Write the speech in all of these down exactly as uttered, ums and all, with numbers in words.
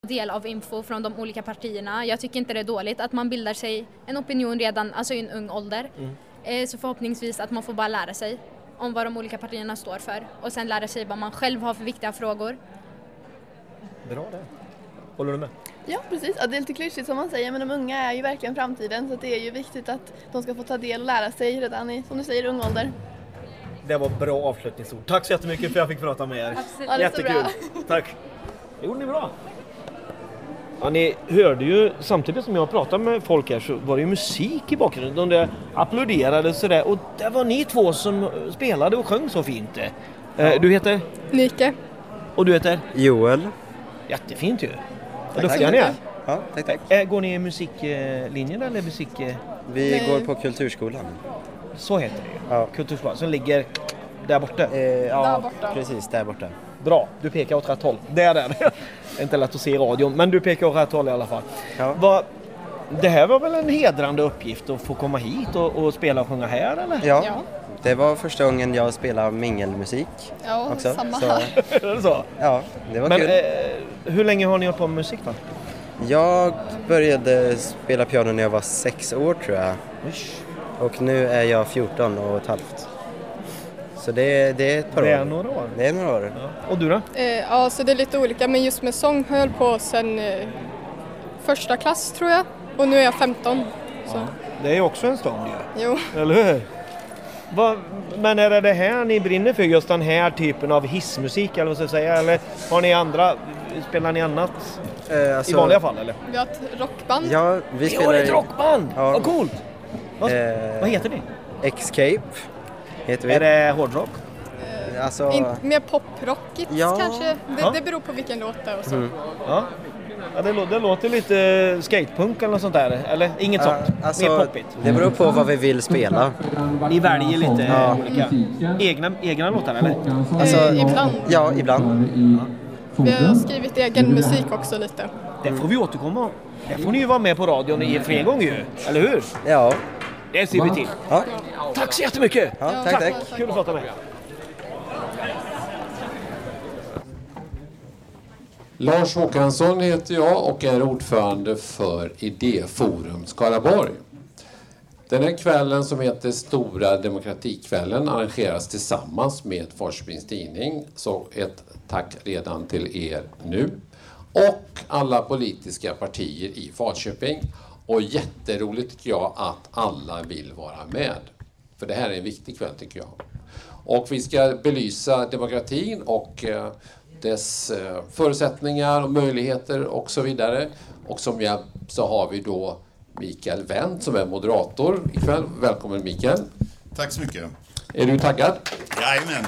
del av info från de olika partierna. Jag tycker inte det är dåligt att man bildar sig en opinion redan, alltså i en ung ålder. Mm. Så förhoppningsvis att man får bara lära sig om vad de olika partierna står för och sen lära sig vad man själv har för viktiga frågor. Bra det. Håller du med? Ja, precis. Ja, det är lite klyschigt som man säger, men de unga är ju verkligen framtiden, så det är ju viktigt att de ska få ta del och lära sig redan i, som du säger, ung ålder. Det var bra avslutningsord. Tack så jättemycket för att jag fick prata med er. Ja, jättekul. Tack. Det gjorde ni bra. Ja, ni hörde ju, samtidigt som jag pratade med folk här så var det ju musik i bakgrunden. De applåderade och sådär. Och det var ni två som spelade och sjöng så fint. Ja. Du heter? Nike. Och du heter? Joel. Jättefint ju. Vad duktiga ni är. Ja, tack, tack. Går ni i musiklinjen eller musik? Vi Nej. går på Kulturskolan. Så heter det ju. Ja. Kulturskolan som ligger där borta. Eh, ja, där borta. Precis, där borta. Bra, du pekar åt rätt håll. Det är det. Det är inte lätt att se i radion, men du pekar åt rätt håll i alla fall. Ja. Vad, det här var väl en hedrande uppgift att få komma hit och, och spela och sjunga här, eller? Ja. Ja. Det var första gången jag spelade mingelmusik. Ja, också. samma så, här. Är det så? Ja, det var men, kul. Eh, hur länge har ni hållit på med musik då? Jag började spela piano när jag var sex år tror jag. Ish. Och nu är jag fjorton och ett halvt. Så det, det är ett par år. Det är några år. Det är några år. Ja. Och du då? Eh, ja, så det är lite olika. Men just med sång höll på sen eh, första klass tror jag. Och nu är jag femton. Så. Ja. Det är också en stånd ju. Jo. Eller hur? Va, men är det det här ni brinner för? Just den här typen av hissmusik eller vad ska jag säga? Eller har ni andra, spelar ni annat Eh, alltså, i vanliga fall eller? Vi har ett rockband. Ja, vi spelar... Ja, ett rockband! Ja. Vad coolt! Vad, Eh, vad heter ni? Escape heter vi. Är det hårdrock? Eh, alltså... In, mer poprockigt Ja. kanske. Det, Ja. det beror på vilken låt det är och så. Mm. Ja. Ja, det, lå- det låter lite skatepunk eller något sånt där. Eller inget sånt. Ja, alltså, Mer poppigt. det beror på vad vi vill spela. Ni väljer lite Ja. olika. Egna, egna låtar eller? Alltså, Eh, ibland. Ja, ibland. Vi har skrivit egen musik också lite. Det får vi återkomma om. Det får ni ju vara med på radion i fler gånger ju. Eller hur? Ja. Det ser vi till. Ja. Tack så jättemycket! Ja, tack, tack. Kul att prata med. Lars Håkansson heter jag och är ordförande för Idéforum Skaraborg. Den här kvällen som heter Stora demokratikvällen arrangeras tillsammans med Falköpings Tidning. Så ett tack redan till er nu. Och alla politiska partier i Falköping. Och jätteroligt tycker jag att alla vill vara med. För det här är en viktig kväll tycker jag. Och vi ska belysa demokratin och eh, dess eh, förutsättningar och möjligheter och så vidare. Och som jag så har vi då Mikael Wendt som är moderator ikväll. Välkommen Mikael. Tack så mycket. Är du taggad? Jajamän.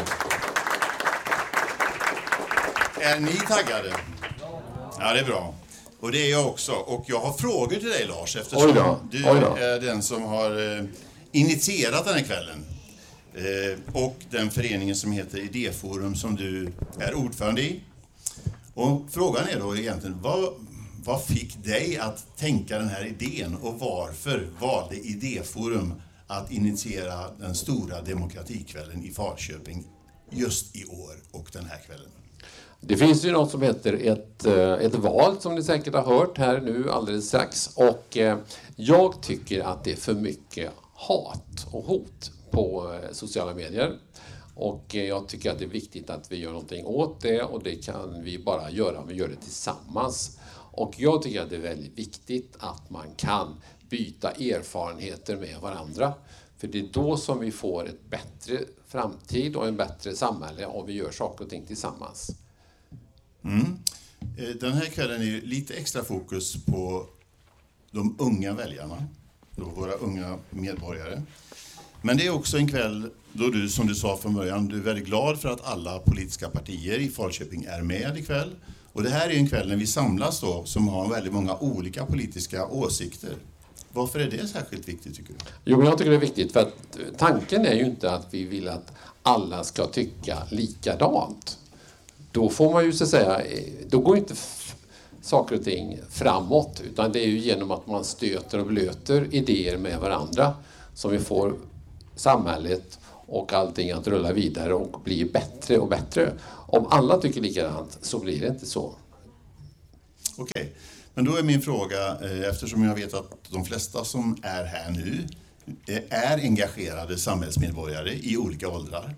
Är ni taggade? Ja, det är bra. Och det är jag också. Och jag har frågor till dig Lars eftersom Oj då. du Oj då. är den som har eh, initierat den här kvällen. Eh, och den föreningen som heter Idéforum som du är ordförande i. Och frågan är då egentligen, vad, vad fick dig att tänka den här idén och varför valde Idéforum att initiera den stora demokratikvällen i Falköping just i år och den här kvällen? Det finns ju något som heter ett, ett val som ni säkert har hört här nu alldeles strax. Och eh, jag tycker att det är för mycket hat och hot på eh, sociala medier. Och eh, jag tycker att det är viktigt att vi gör någonting åt det och det kan vi bara göra om vi gör det tillsammans. Och jag tycker att det är väldigt viktigt att man kan byta erfarenheter med varandra. För det är då som vi får ett bättre framtid och en bättre samhälle om vi gör saker och ting tillsammans. Mm. Den här kvällen är lite extra fokus på de unga väljarna, då våra unga medborgare. Men det är också en kväll då du, som du sa från början, du är väldigt glad för att alla politiska partier i Falköping är med ikväll. Och det här är en kväll när vi samlas då som har väldigt många olika politiska åsikter. Varför är det särskilt viktigt tycker du? Jo, men jag tycker det är viktigt för att tanken är ju inte att vi vill att alla ska tycka likadant. Då får man ju så att säga, då går inte f- saker och ting framåt utan det är ju genom att man stöter och blöter idéer med varandra som vi får samhället och allting att rulla vidare och bli bättre och bättre. Om alla tycker likadant så blir det inte så. Okej, okay. Men då är min fråga, eftersom jag vet att de flesta som är här nu är engagerade samhällsmedborgare i olika åldrar.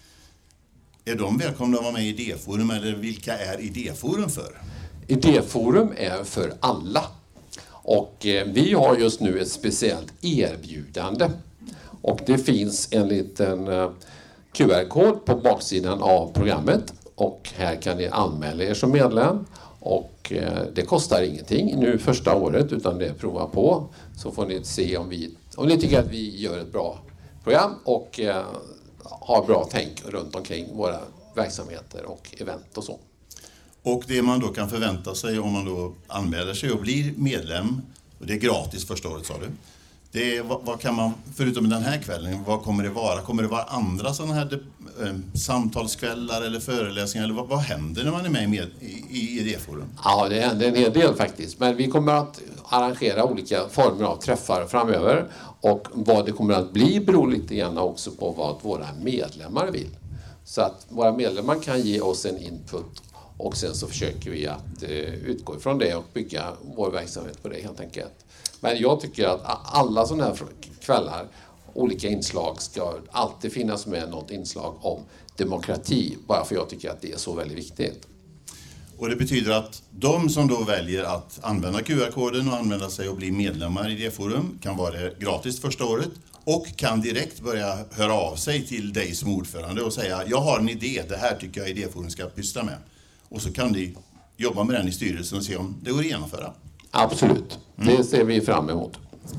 Är de välkomna att vara med i Idéforum, eller vilka är Idéforum för? Idéforum är för alla. Och eh, vi har just nu ett speciellt erbjudande. Och det finns en liten eh, Q R-kod på baksidan av programmet. Och här kan ni anmäla er som medlem. Och eh, det kostar ingenting nu första året, utan det är prova på. Så får ni se om, vi, om ni tycker att vi gör ett bra program och eh, har bra tänk runt omkring våra verksamheter och event och så. Och det man då kan förvänta sig om man då anmäler sig och blir medlem, och det är gratis första året, sa du. Det är, vad, vad kan man, förutom den här kvällen, vad kommer det vara? Kommer det vara andra sådana här eh, samtalskvällar eller föreläsningar? Eller vad, vad händer när man är med, med i, i Idéforum? Ja, det händer en hel del faktiskt. Men vi kommer att arrangera olika former av träffar framöver. Och vad det kommer att bli beror lite grann också på vad våra medlemmar vill. Så att våra medlemmar kan ge oss en input. Och sen så försöker vi att eh, utgå ifrån det och bygga vår verksamhet på det helt enkelt. Men jag tycker att alla sådana här kvällar, olika inslag, ska alltid finnas med något inslag om demokrati. Bara för jag tycker att det är så väldigt viktigt. Och det betyder att de som då väljer att använda Q R-koden och använda sig och bli medlemmar i Idéforum kan vara det gratis första året. Och kan direkt börja höra av sig till dig som ordförande och säga: jag har en idé, det här tycker jag Idéforum ska pyssla med. Och så kan de jobba med den i styrelsen och se om det går att genomföra. Absolut, mm. Det ser vi fram emot.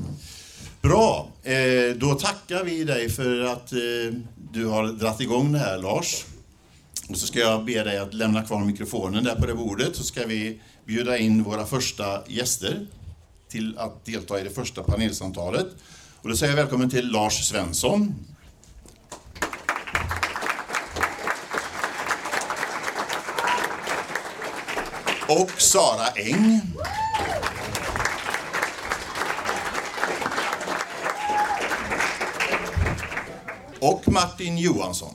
Bra, eh, då tackar vi dig för att eh, du har dratt igång det här, Lars. Och så ska jag be dig att lämna kvar mikrofonen där på det bordet, så ska vi bjuda in våra första gäster till att delta i det första panelsamtalet. Och då säger jag välkommen till Lars Svensson. Och Sara Eng. Och Martin Johansson.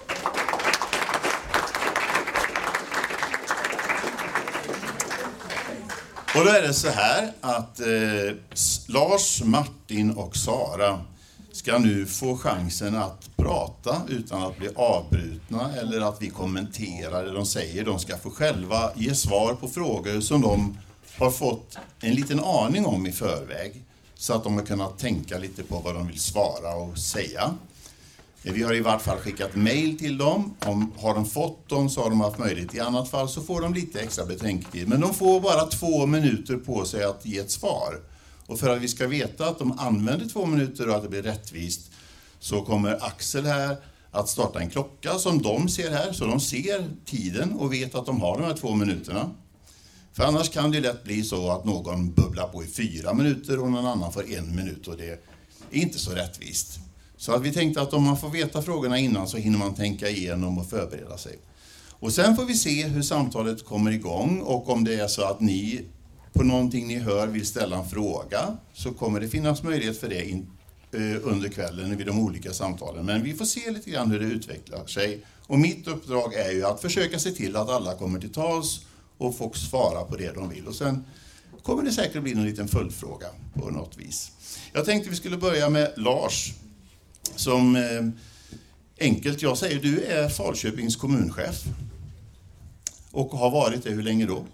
Och då är det så här att eh, Lars, Martin och Sara ska nu få chansen att prata utan att bli avbrutna eller att vi kommenterar det de säger. De ska få själva ge svar på frågor som de har fått en liten aning om i förväg, så att de har kunnat tänka lite på vad de vill svara och säga. Vi har i vart fall skickat mejl till dem. Om har de fått dem så har de haft möjlighet. I annat fall så får de lite extra betänketid. Men de får bara två minuter på sig att ge ett svar. Och för att vi ska veta att de använder två minuter och att det blir rättvist, så kommer Axel här att starta en klocka som de ser här. Så de ser tiden och vet att de har de här två minuterna. För annars kan det lätt bli så att någon bubblar på i fyra minuter och någon annan får en minut. Och det är inte så rättvist. Så att vi tänkte att om man får veta frågorna innan så hinner man tänka igenom och förbereda sig. Och sen får vi se hur samtalet kommer igång, och om det är så att ni på någonting ni hör vill ställa en fråga, så kommer det finnas möjlighet för det in, eh, under kvällen vid de olika samtalen. Men vi får se lite grann hur det utvecklar sig. Och mitt uppdrag är ju att försöka se till att alla kommer till tals och får svara på det de vill. Och sen kommer det säkert bli en liten följdfråga på något vis. Jag tänkte vi skulle börja med Lars. Som eh, enkelt jag säger, du är Falköpings kommunchef. Och har varit det hur länge då?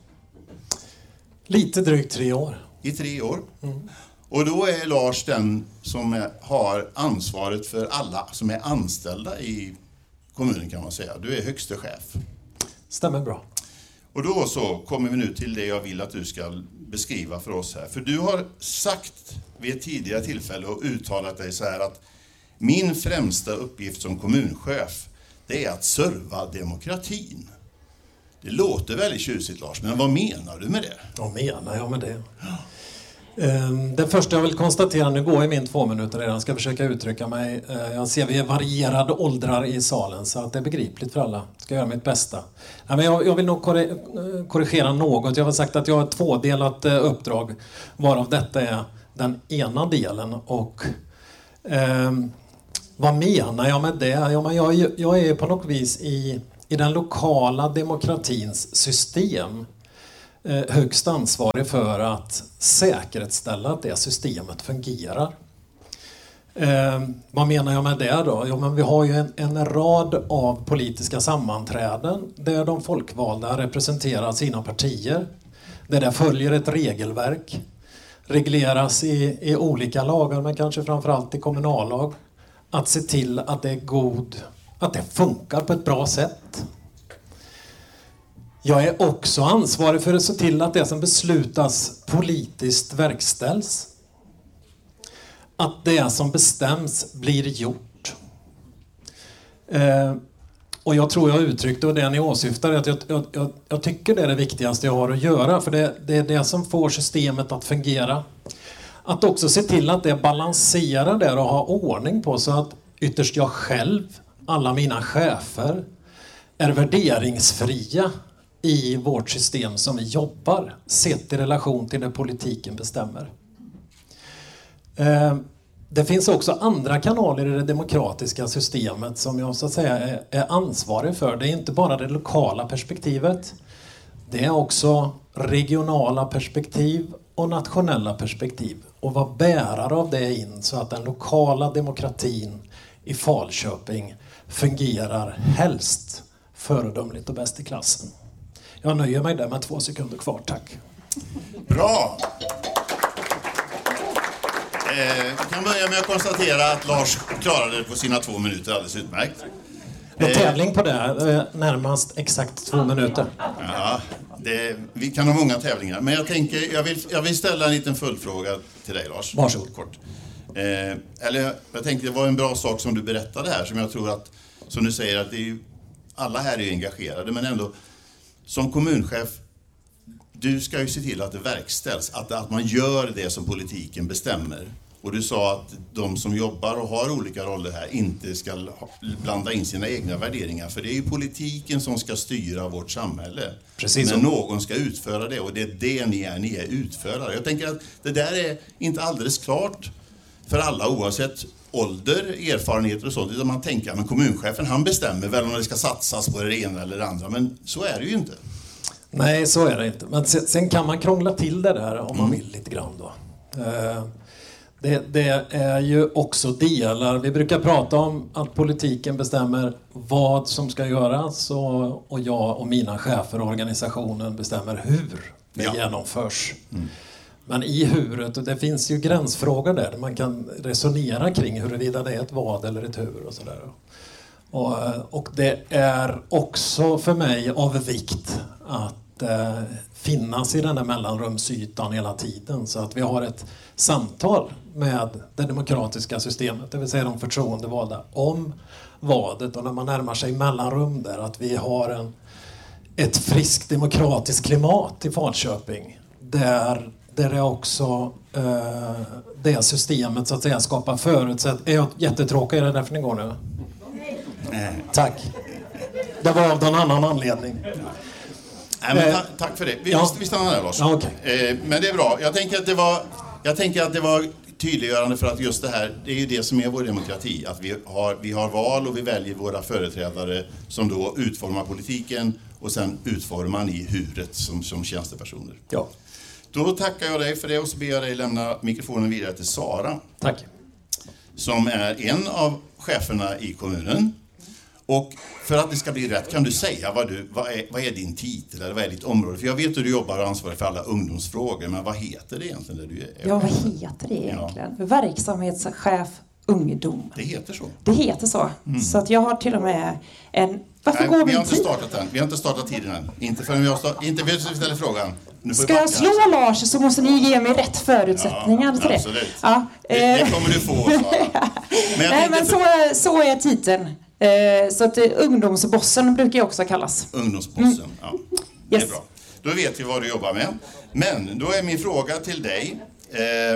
Lite drygt tre år. I tre år. Mm. Och då är Lars den som är, har ansvaret för alla som är anställda i kommunen, kan man säga. Du är högste chef. Stämmer bra. Och då så kommer vi nu till det jag vill att du ska beskriva för oss här. För du har sagt vid ett tidigare tillfälle och uttalat dig så här att min främsta uppgift som kommunchef, det är att serva demokratin. Det låter väldigt tjusigt, Lars, men vad menar du med det? Vad menar jag med det? Det första jag vill konstatera, nu går i min två minuter redan, ska försöka uttrycka mig. Jag ser vi är varierade åldrar i salen, så att det är begripligt för alla. Ska göra mitt bästa. Jag vill nog korrigera något. Jag har sagt att jag har ett tvådelat uppdrag, varav detta är den ena delen. Och eh, vad menar jag med det? Ja, men jag, jag är på något vis i, i den lokala demokratins system. eh, högst ansvarig för att säkerställa att det systemet fungerar. Eh, vad menar jag med det då? Jo, men vi har ju en, en rad av politiska sammanträden där de folkvalda representerar sina partier. Där det följer ett regelverk. Regleras i, i olika lagar, men kanske framförallt i kommunallag. Att se till att det är god, att det funkar på ett bra sätt. Jag är också ansvarig för att se till att det som beslutas politiskt verkställs. Att det som bestäms blir gjort. Eh, och jag tror jag uttryckte och det ni åsyftar att jag, jag, jag, jag tycker det är det viktigaste jag har att göra. För det, det är det som får systemet att fungera. Att också se till att det balanserar där och ha ordning på så att ytterst jag själv, alla mina chefer, är värderingsfria i vårt system som vi jobbar, sett i relation till det politiken bestämmer. Eh, det finns också andra kanaler i det demokratiska systemet som jag så att säga är, är ansvarig för. Det är inte bara det lokala perspektivet. Det är också regionala perspektiv och nationella perspektiv. Och vara bärare av det in så att den lokala demokratin i Falköping fungerar helst föredömligt och bäst i klassen. Jag nöjer mig där med två sekunder kvar, tack. Bra! Eh, jag kan börja med att konstatera att Lars klarade det på sina två minuter alldeles utmärkt. En eh, tävling på det, närmast exakt två minuter. Ja, det, vi kan ha många tävlingar. Men jag tänker, jag vill, jag vill ställa en liten följdfråga till dig, Lars. Varsågod. Kort. Eh, eller jag tänkte det var en bra sak som du berättade här, som jag tror att, som du säger, att det är ju, alla här är engagerade, men ändå som kommunchef, du ska ju se till att det verkställs, att, att man gör det som politiken bestämmer. Och du sa att de som jobbar och har olika roller här inte ska blanda in sina egna värderingar. För det är ju politiken som ska styra vårt samhälle. Precis. Men någon ska utföra det, och det är det ni är, ni är utförare. Jag tänker att det där är inte alldeles klart för alla, oavsett ålder, erfarenheter och sånt. Utan man tänker att kommunchefen, han bestämmer väl om det ska satsas på det ena eller det andra. Men så är det ju inte. Nej, så är det inte. Men sen, sen kan man krångla till det där om man vill lite grann då. Eh, det, det är ju också delar. Vi brukar prata om att politiken bestämmer vad som ska göras och, och jag och mina chefer och organisationen bestämmer hur det ja. genomförs. Mm. Men i huret, och det finns ju gränsfrågor där man kan resonera kring huruvida det är ett vad eller ett hur och sådär. Och, och det är också för mig av vikt att eh, finnas i den här mellanrumsytan hela tiden, så att vi har ett samtal med det demokratiska systemet, det vill säga de förtroendevalda, om vadet, och när man närmar sig mellanrum där, att vi har en, ett friskt demokratiskt klimat i Falköping där, där det också eh, det systemet så att säga skapar förutsättningar. Är jag jättetråkig? Är det därför ni går nu? Nej. Tack. Det var av någon annan anledning. Nej, men ta- tack för det. Vi, ja. vi stannar där, Lars. Ja, okay. eh, men det är bra. Jag tänker att det var, jag tänker att det var tydliggörande, för att just det här, det är ju det som är vår demokrati. Att vi har, vi har val och vi väljer våra företrädare som då utformar politiken, och sen utformar man i huret som, som tjänstepersoner. Ja. Då tackar jag dig för det, och så ber jag dig lämna mikrofonen vidare till Sara. Tack. Som är en av cheferna i kommunen. Och för att det ska bli rätt, kan du säga vad, du, vad, är, vad är din titel eller vad är ditt område? För jag vet att du jobbar och ansvarar för alla ungdomsfrågor, men vad heter det egentligen där du är? Ja, vad heter det egentligen? Ja. Verksamhetschef ungdom. Det heter så. Det heter så. Mm. Så att jag har till och med en... Varför Nej, går vi vi har inte startat den. Vi har inte startat tiden än. Inte förrän vi har startat. Inte vi ställer frågan. Ska jag slå alltså. Lars, så måste ni ge mig rätt förutsättningar ja, till det. Absolut. Ja, det, det kommer du få, Sara. Men Nej, men så, är, så är titeln. Så att ungdomsbossen brukar jag också kallas. Ungdomsbossen, mm. ja. Det yes. är bra. Då vet vi vad du jobbar med. Men då är min fråga till dig. Eh,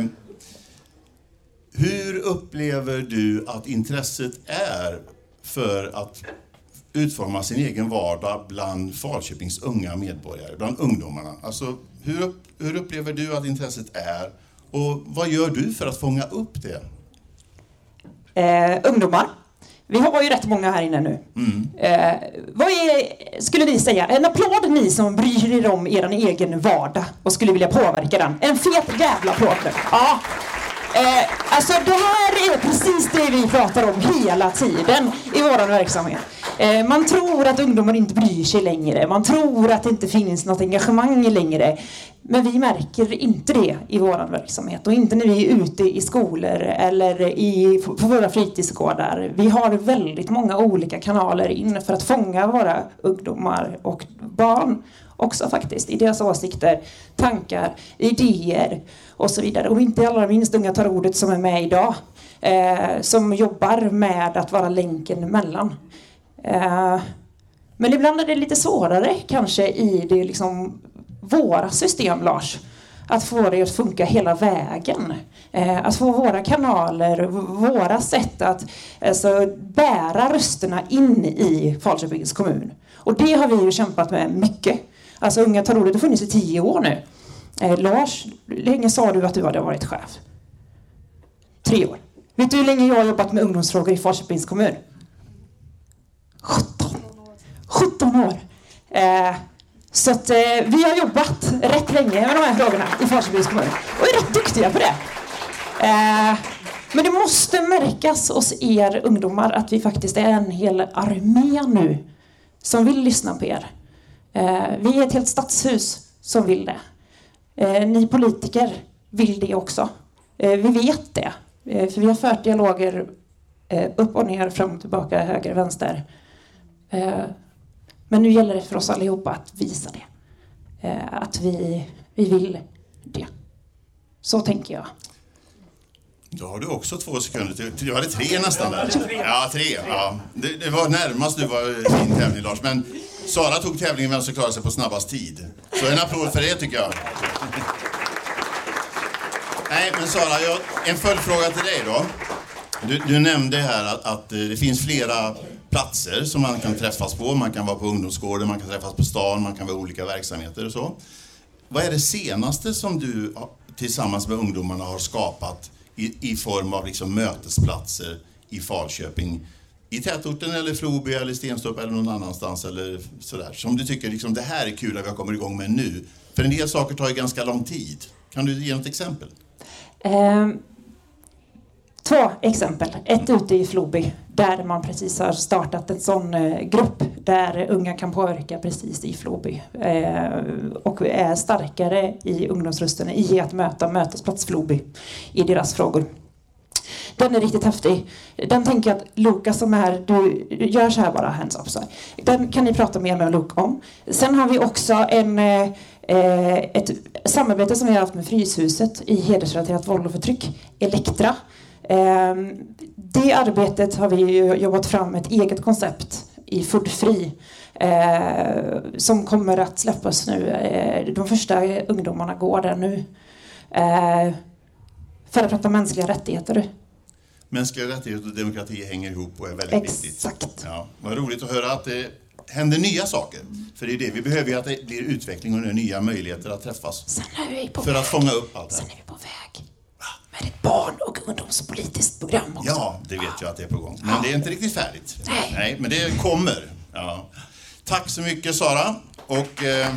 hur upplever du att intresset är för att utforma sin egen vardag bland Falköpings unga medborgare, bland ungdomarna? Alltså, hur, upp, hur upplever du att intresset är, och vad gör du för att fånga upp det? Eh, ungdomar Vi har ju rätt många här inne nu. Mm. Eh, vad är, skulle ni säga, en applåd ni som bryr er om er egen vardag och skulle vilja påverka den. En fet jävla applåd nu. Ja. Eh, alltså det här är precis det vi pratar om hela tiden i vår verksamhet. Eh, man tror att ungdomar inte bryr sig längre. Man tror att det inte finns något engagemang längre. Men vi märker inte det i vår verksamhet. Och inte när vi är ute i skolor eller i, på våra fritidsgårdar. Vi har väldigt många olika kanaler in för att fånga våra ungdomar och barn också faktiskt. I deras åsikter, tankar, idéer och så vidare. Och inte allra minst Unga tar ordet som är med idag. Eh, som jobbar med att vara länken emellan. Eh, men ibland är det lite svårare kanske i det liksom våra system, Lars. Att få det att funka hela vägen. Eh, att få våra kanaler, våra sätt att alltså, bära rösterna in i Falköpings kommun. Och det har vi ju kämpat med mycket. Alltså Unga tar ordet har funnits i tio år nu. Eh, Lars, hur länge sa du att du hade varit chef? Tre år. Vet du hur länge jag har jobbat med ungdomsfrågor i Falköpings kommun? sjutton. sjutton år. Eh, så att eh, vi har jobbat rätt länge med de här frågorna i Falköpings kommun. Och är rätt duktiga på det. Eh, men det måste märkas hos er ungdomar att vi faktiskt är en hel armé nu som vill lyssna på er. Eh, vi är ett helt stadshus som vill det. Eh, ni politiker vill det också. Eh, vi vet det. Eh, för vi har fört dialoger eh, upp och ner, fram och tillbaka, höger och vänster. Eh, men nu gäller det för oss allihopa att visa det. Eh, att vi, vi vill det. Så tänker jag. Då har du också två sekunder till. Du hade tre nästan där. Ja, tre. Ja. Det, det var närmast du var i din tävling, Lars. Men Sara tog tävlingen vem som klarade sig på snabbast tid. Så en applåd för det tycker jag. Nej, men Sara, jag, en följdfråga till dig då. Du, du nämnde här att, att det finns flera platser som man kan träffas på. Man kan vara på ungdomsgården, man kan träffas på stan, man kan vara olika verksamheter och så. Vad är det senaste som du tillsammans med ungdomarna har skapat i, i form av liksom mötesplatser i Falköping? I tätorten eller Floby eller Stenstorp eller någon annanstans eller sådär. Som du tycker liksom, det här är kul att vi kommer igång med nu. För en del saker tar ju ganska lång tid. Kan du ge något exempel? Eh, två exempel. Ett ute i Floby där man precis har startat en sån eh, grupp där unga kan påverka precis i Floby. Eh, och är starkare i ungdomsrösterna i att möta mötesplats Floby i deras frågor. Den är riktigt häftig. Den tänker jag att Lukas som är, du gör så här bara, hands up så här. Den kan ni prata mer med Luke om. Sen har vi också en, eh, ett samarbete som vi har haft med Fryshuset i hedersrelaterat våld och förtryck, Elektra. Eh, det arbetet har vi jobbat fram ett eget koncept i Food Free eh, som kommer att släppas nu. Eh, de första ungdomarna går där nu. Eh, för att prata mänskliga rättigheter. Mänskliga rättigheter och demokrati hänger ihop och är väldigt Exakt. viktigt. Ja, vad roligt att höra att det händer nya saker. För det är det vi behöver, ju att det blir utveckling och nya möjligheter att träffas. Sen är vi på för väg. att fånga upp allt det här. Sen är vi på väg med ett barn- och ungdomspolitiskt program också. Ja, det vet jag att det är på gång. Men det är inte riktigt färdigt. Nej. Nej, men det kommer. Ja. Tack så mycket, Sara. Och eh,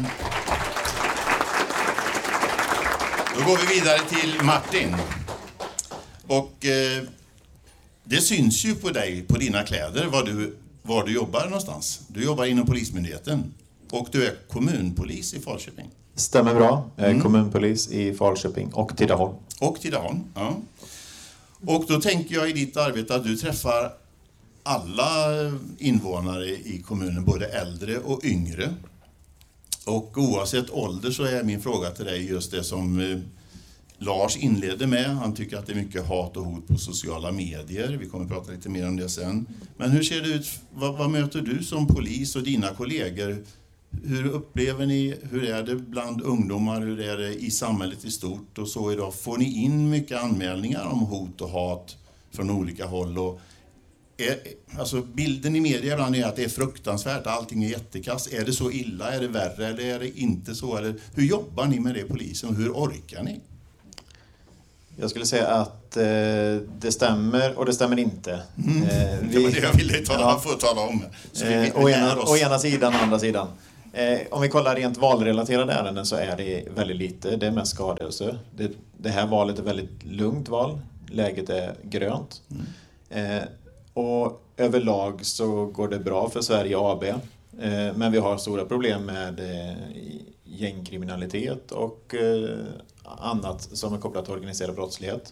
då går vi vidare till Martin. Och eh, det syns ju på dig, på dina kläder, var du, var du jobbar någonstans. Du jobbar inom Polismyndigheten. Och du är kommunpolis i Falköping. Stämmer bra. Jag är Mm. kommunpolis i Falköping och Tidaholm. Och Tidaholm, ja. Och då tänker jag i ditt arbete att du träffar alla invånare i kommunen, både äldre och yngre. Och oavsett ålder så är min fråga till dig just det som eh, Lars inledde med. Han tycker att det är mycket hat och hot på sociala medier. Vi kommer att prata lite mer om det sen. Men hur ser det ut? Vad, vad möter du som polis och dina kollegor? Hur upplever ni, hur är det bland ungdomar, hur är det i samhället i stort och så idag? Får ni in mycket anmälningar om hot och hat från olika håll? Och är, alltså bilden i media ibland är att det är fruktansvärt, allting är jättekast. Är det så illa, är det värre eller är det inte så? Eller hur jobbar ni med det, polisen, och hur orkar ni? Jag skulle säga att eh, det stämmer och det stämmer inte. Mm. Eh, vi, det var det jag ville tala, ja. få tala om. Så vi, vi, eh, å, ena, oss. å ena sidan och andra sidan. Eh, om vi kollar rent valrelaterade ärenden så är det väldigt lite. Det är mest skadelse. Det, det här valet är väldigt lugnt val. Läget är grönt. Mm. Eh, och överlag så går det bra för Sverige A B. Eh, men vi har stora problem med eh, gängkriminalitet och eh, annat som är kopplat till organiserad brottslighet.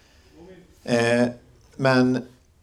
Eh, men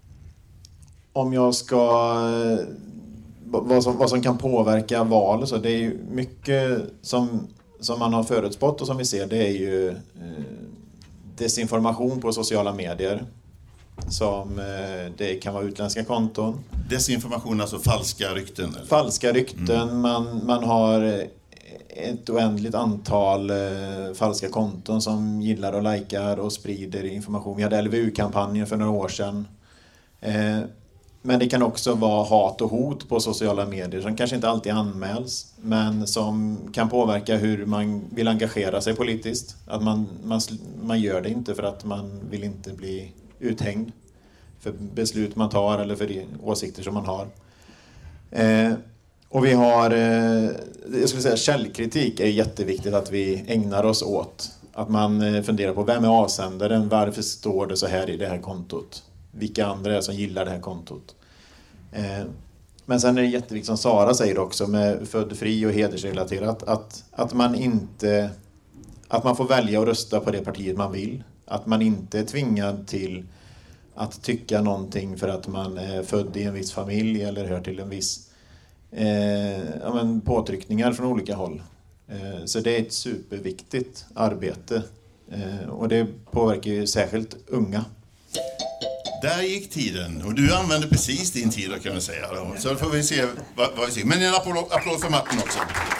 om jag ska... Eh, vad, som, vad som kan påverka val, så det är ju mycket som, som man har förutspått och som vi ser, det är ju eh, desinformation på sociala medier. Som eh, det kan vara utländska konton. Desinformation, alltså falska rykten? Eller? Falska rykten. Mm. Man, man har ett oändligt antal eh, falska konton som gillar och likar och sprider information. Vi hade L V U-kampanjen för några år sedan. Eh, men det kan också vara hat och hot på sociala medier som kanske inte alltid anmäls, men som kan påverka hur man vill engagera sig politiskt. Att man, man, man gör det inte för att man vill inte bli uthängd för beslut man tar eller för de åsikter som man har. Eh, och vi har, eh, jag skulle säga källkritik är jätteviktigt att vi ägnar oss åt. Att man eh, funderar på vem är avsändaren, varför står det så här i det här kontot? Vilka andra är det som gillar det här kontot? Eh, men sen är det jätteviktigt, som Sara säger också, med född fri och hedersrelaterat, att, att man inte, att man får välja att rösta på det partiet man vill. Att man inte är tvingad till att tycka någonting för att man är född i en viss familj eller hör till en viss eh, ja, men påtryckningar från olika håll. Eh, så det är ett superviktigt arbete. Eh, och det påverkar ju särskilt unga. Där gick tiden. Och du använde precis din tid, kan man säga. Så då får vi se vad, vad vi ser. Men en applåd, applåd för Martin också.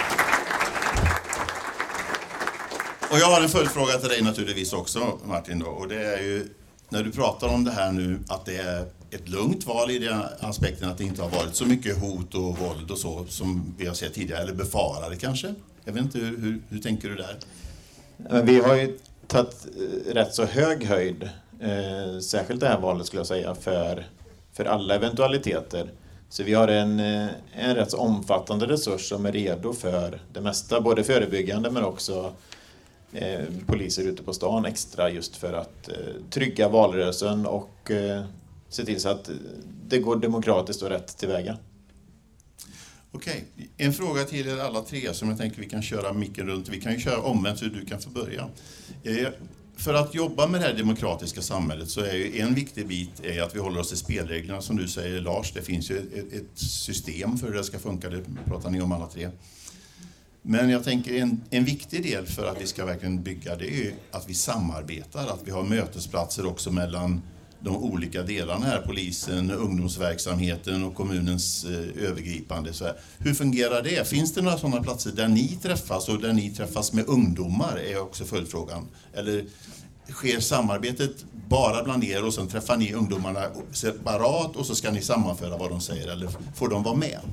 Och jag har en följdfråga till dig naturligtvis också, Martin. Då. Och det är ju, när du pratar om det här nu, att det är ett lugnt val i den aspekten att det inte har varit så mycket hot och våld och så som vi har sett tidigare, eller befarade kanske. Jag vet inte, hur, hur, hur tänker du där? Vi har ju tagit rätt så hög höjd, eh, särskilt det här valet skulle jag säga, för, för alla eventualiteter. Så vi har en, en rätt så omfattande resurs som är redo för det mesta, både förebyggande men också eh, poliser ute på stan extra, just för att eh, trygga valrörelsen och eh, se till så att det går demokratiskt och rätt tillväga. Okej, en fråga till er alla tre som jag tänker vi kan köra micken runt. Vi kan ju köra omvänt så du kan få börja. Eh, för att jobba med det här demokratiska samhället så är ju en viktig bit är att vi håller oss till spelreglerna, som du säger Lars. Det finns ju ett, ett system för hur det ska funka, det pratar ni om alla tre. Men jag tänker en, en viktig del för att vi ska verkligen bygga det är ju att vi samarbetar, att vi har mötesplatser också mellan de olika delarna här, polisen, ungdomsverksamheten och kommunens eh, övergripande. Så här. Hur fungerar det? Finns det några sådana platser där ni träffas och där ni träffas med ungdomar är också följdfrågan. Eller sker samarbetet bara bland er och sen träffar ni ungdomarna separat och så ska ni sammanföra vad de säger, eller får de vara med?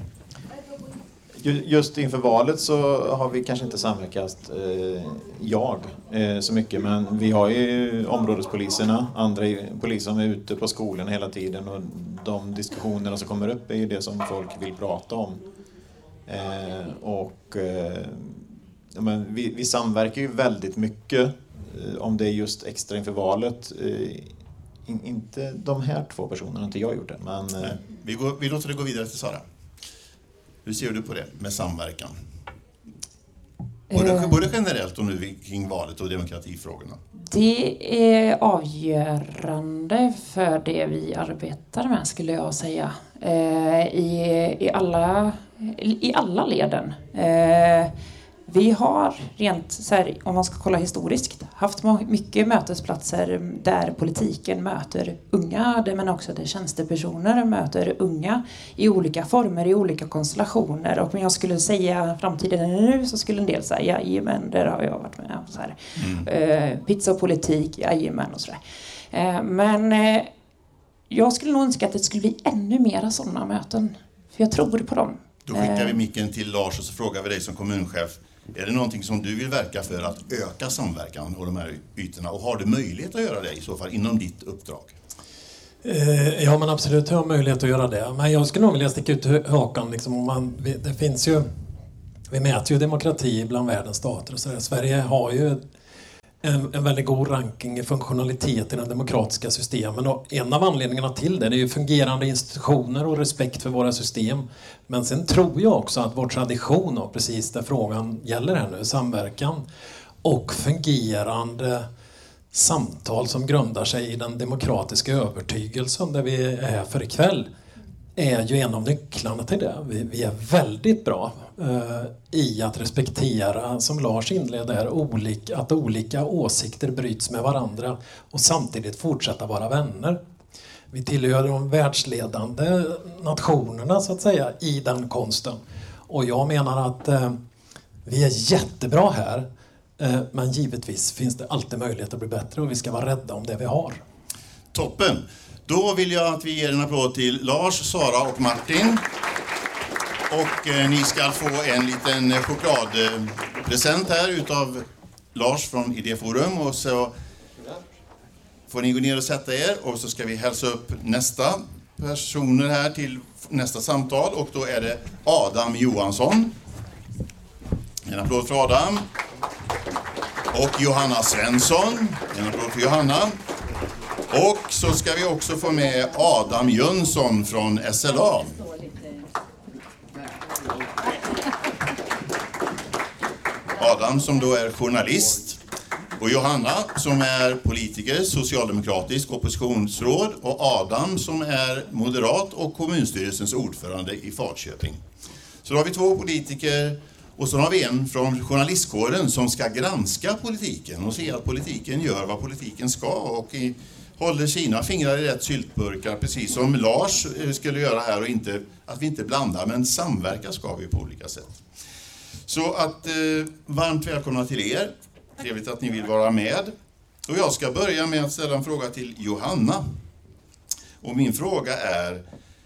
Just inför valet så har vi kanske inte samverkat, eh, jag, eh, så mycket. Men vi har ju områdespoliserna, andra poliser som är ute på skolorna hela tiden. Och de diskussionerna som kommer upp är ju det som folk vill prata om. Eh, och eh, men vi, vi samverkar ju väldigt mycket, eh, om det är just extra inför valet. Eh, in, inte de här två personerna har inte jag gjort det. Men, eh, vi, går, vi låter det gå vidare till Sara. Hur ser du på det med samverkan? Både, både generellt och nu kring valet och demokratifrågorna. Det är avgörande för det vi arbetar med, skulle jag säga. Eh, i, i, alla, I alla leden. Eh, vi har rent, så här, om man ska kolla historiskt, haft mycket mötesplatser där politiken möter unga, men också där tjänstepersoner möter unga i olika former, i olika konstellationer. Och om jag skulle säga framtiden nu så skulle en del säga, jajamän, där har jag varit med. Så här. Mm. Eh, pizzapolitik, jajamän och sådär. Eh, men eh, jag skulle nog önska att det skulle bli ännu mera sådana möten. För jag tror på dem. Då skickar vi micken till Lars och så frågar vi dig som kommunchef. Är det någonting som du vill verka för att öka samverkan på de här ytorna? Och har du möjlighet att göra det i så fall inom ditt uppdrag? Eh, ja, men absolut har jag möjlighet att göra det. Men jag skulle nog vilja sticka ut hakan. Liksom, om man, det finns ju, vi mäter ju demokrati bland världens stater. Och så där. Sverige har ju en, en väldigt god ranking i funktionalitet i de demokratiska systemen. Och en av anledningarna till det, det är ju fungerande institutioner och respekt för våra system. Men sen tror jag också att vår tradition, och precis där frågan gäller här nu, samverkan och fungerande samtal som grundar sig i den demokratiska övertygelsen där vi är för ikväll, är ju en av nycklarna till det. Vi, vi är väldigt bra eh, i att respektera, som Lars inledde här, olika, att olika åsikter bryts med varandra och samtidigt fortsätta vara vänner. Vi tillhör de världsledande nationerna så att säga i den konsten. Och jag menar att eh, vi är jättebra här. Men givetvis finns det alltid möjlighet att bli bättre och vi ska vara rädda om det vi har. Toppen! Då vill jag att vi ger en applåd till Lars, Sara och Martin. Och eh, ni ska få en liten chokladpresent här utav Lars från Idéforum. Och så får ni gå ner och sätta er och så ska vi hälsa upp nästa personer här till nästa samtal. Och då är det Adam Johansson. En applåd för Adam. Och Johanna Svensson. En applåd för Johanna. Och så ska vi också få med Adam Jönsson från S L A. Adam som då är journalist. Och Johanna som är politiker, socialdemokratisk oppositionsråd. Och Adam som är moderat och kommunstyrelsens ordförande i Falköping. Så då har vi två politiker. Och så har vi en från journalistkåren som ska granska politiken och se att politiken gör vad politiken ska och i, håller sina fingrar i rätt syltburkar, precis som Lars skulle göra här, och inte, att vi inte blandar, men samverka ska vi på olika sätt. Så att eh, varmt välkomna till er. Trevligt att ni vill vara med. Och jag ska börja med att ställa en fråga till Johanna. Och min fråga är...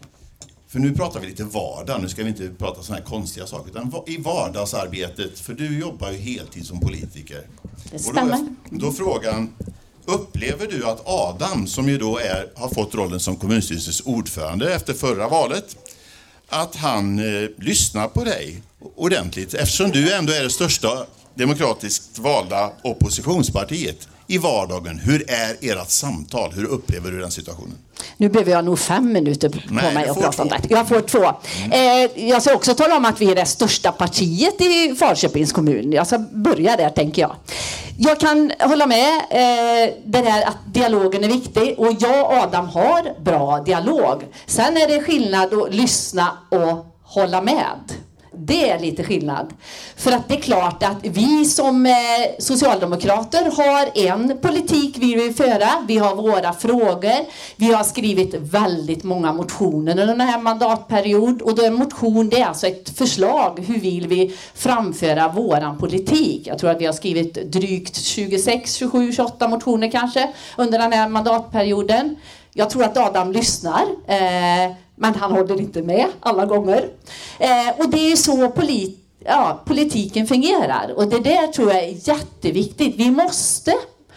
För nu pratar vi lite vardag, nu ska vi inte prata såna här konstiga saker, utan i vardagsarbetet, för du jobbar ju heltid som politiker. Det stämmer. Och då, då frågan, upplever du att Adam, som ju då är, har fått rollen som kommunstyrelsens ordförande efter förra valet, att han eh, lyssnar på dig ordentligt, eftersom du ändå är det största demokratiskt valda oppositionspartiet i vardagen? Hur är ert samtal? Hur upplever du den situationen? Nu behöver jag nog fem minuter på Nej, mig att prata om två. det. Jag får två. Mm. Eh, jag ska också tala om att vi är det största partiet i Falköpings kommun. Jag ska börja där, tänker jag. Jag kan hålla med eh, det där att dialogen är viktig. Och jag och Adam har bra dialog. Sen är det skillnad att lyssna och hålla med. Det är lite skillnad. För att det är klart att vi som eh, socialdemokrater har en politik vi vill föra. Vi har våra frågor. Vi har skrivit väldigt många motioner under den här mandatperiod. Och då är en motion, det är alltså ett förslag. Hur vill vi framföra våran politik? Jag tror att vi har skrivit drygt tjugosex, tjugosju, tjugoåtta motioner kanske under den här mandatperioden. Jag tror att Adam lyssnar. Eh, Men han håller inte med alla gånger. Eh, och det är så polit- ja, politiken fungerar. Och det där tror jag är jätteviktigt. Vi måste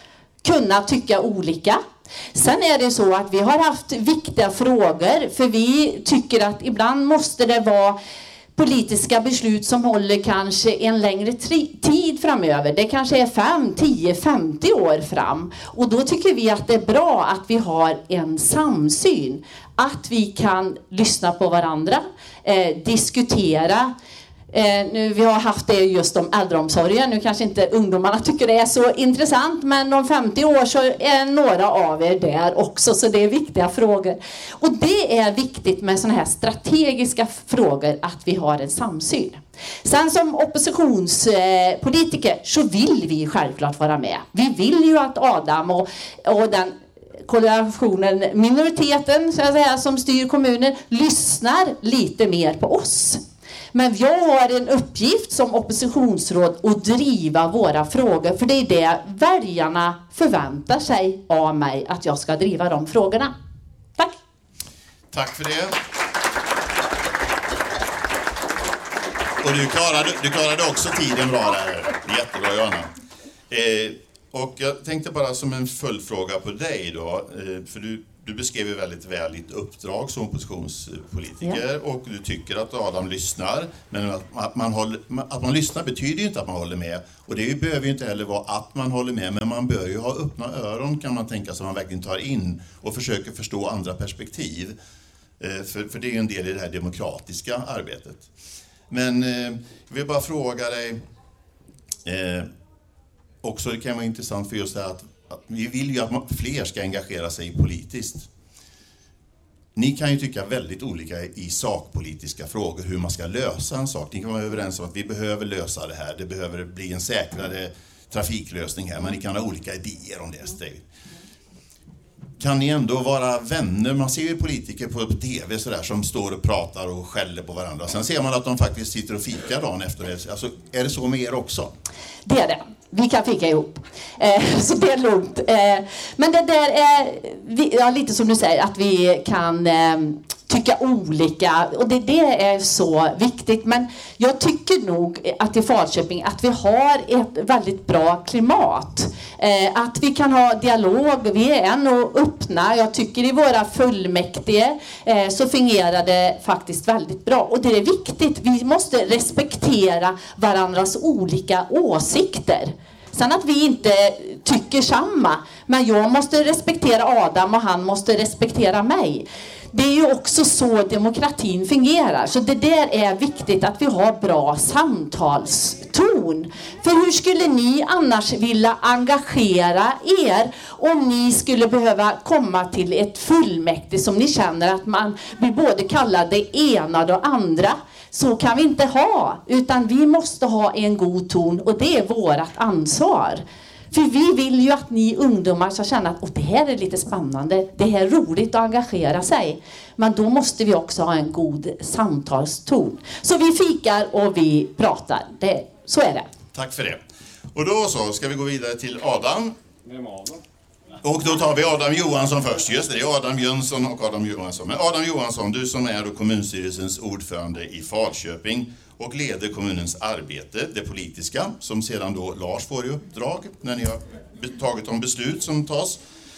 kunna tycka olika. Sen är det så att vi har haft viktiga frågor. För vi tycker att ibland måste det vara politiska beslut som håller kanske en längre tri- tid framöver. Det kanske är fem, tio, femtio år fram. Och då tycker vi att det är bra att vi har en samsyn. Att vi kan lyssna på varandra, eh, diskutera. Eh, nu, vi har haft det just om äldreomsorgen. Nu kanske inte ungdomarna tycker det är så intressant, men om femtio år så är några av er där också, så det är viktiga frågor. Och det är viktigt med sådana här strategiska frågor, att vi har en samsyn. Sen som oppositionspolitiker eh, så vill vi självklart vara med. Vi vill ju att Adam och, och den koalitionen, minoriteten så att säga, som styr kommunen, lyssnar lite mer på oss. Men jag har en uppgift som oppositionsråd att driva våra frågor, för det är det väljarna förväntar sig av mig, att jag ska driva de frågorna. Tack. Tack för det. och du klarade, du klarade också tiden bra där. Jättebra, Johanna. Eh, och jag tänkte bara som en följdfråga på dig då, eh, för du, du beskrev ju väldigt väl ditt uppdrag som oppositionspolitiker, ja. Och du tycker att Adam lyssnar, men att, att, man håller, att man lyssnar betyder ju inte att man håller med, och det behöver ju inte heller vara att man håller med, men man bör ju ha öppna öron, kan man tänka, som man verkligen tar in och försöker förstå andra perspektiv, eh, för, för det är ju en del i det här demokratiska arbetet. Men eh, jag vill bara fråga dig, eh, också det kan vara intressant för just det här att, att vi vill ju att man, fler ska engagera sig politiskt. Ni kan ju tycka väldigt olika i sakpolitiska frågor hur man ska lösa en sak. Ni kan vara överens om att vi behöver lösa det här, det behöver bli en säkrare trafiklösning här, men ni kan ha olika idéer om det. Kan ni ändå vara vänner? Man ser ju politiker på tv så där, som står och pratar och skäller på varandra. Sen ser man att de faktiskt sitter och fikar dagen efter det. Alltså, är det så med er också? Det är det. Vi kan fika ihop. Eh, så det är lugnt. Eh, men det där är vi, ja, lite som du säger, att vi kan eh, tycka olika. Och det, det är så viktigt. Men jag tycker nog att i Falköping att vi har ett väldigt bra klimat. Eh, att vi kan ha dialog. Vi är nog öppna. Jag tycker i våra fullmäktige eh, så fungerar det faktiskt väldigt bra. Och det är viktigt. Vi måste respektera varandras olika åsikter. Sen att vi inte tycker samma. Men jag måste respektera Adam och han måste respektera mig. Det är ju också så demokratin fungerar. Så det där är viktigt, att vi har bra samtalston. För hur skulle ni annars vilja engagera er om ni skulle behöva komma till ett fullmäktige som ni känner att man blir både kallad det ena och det andra? Så kan vi inte ha, utan vi måste ha en god ton, och det är vårt ansvar. För vi vill ju att ni ungdomar ska känna att det här är lite spännande, det här är roligt att engagera sig. Men då måste vi också ha en god samtalston. Så vi fikar och vi pratar, det, så är det. Tack för det. Och då så ska vi gå vidare till Adam. Vem Adam? Och då tar vi Adam Johansson först. Just det, det är Adam Jönsson och Adam Johansson. Men Adam Johansson, du som är då kommunstyrelsens ordförande i Falköping och leder kommunens arbete, det politiska, som sedan då Lars får i uppdrag när ni har tagit de beslut som tas.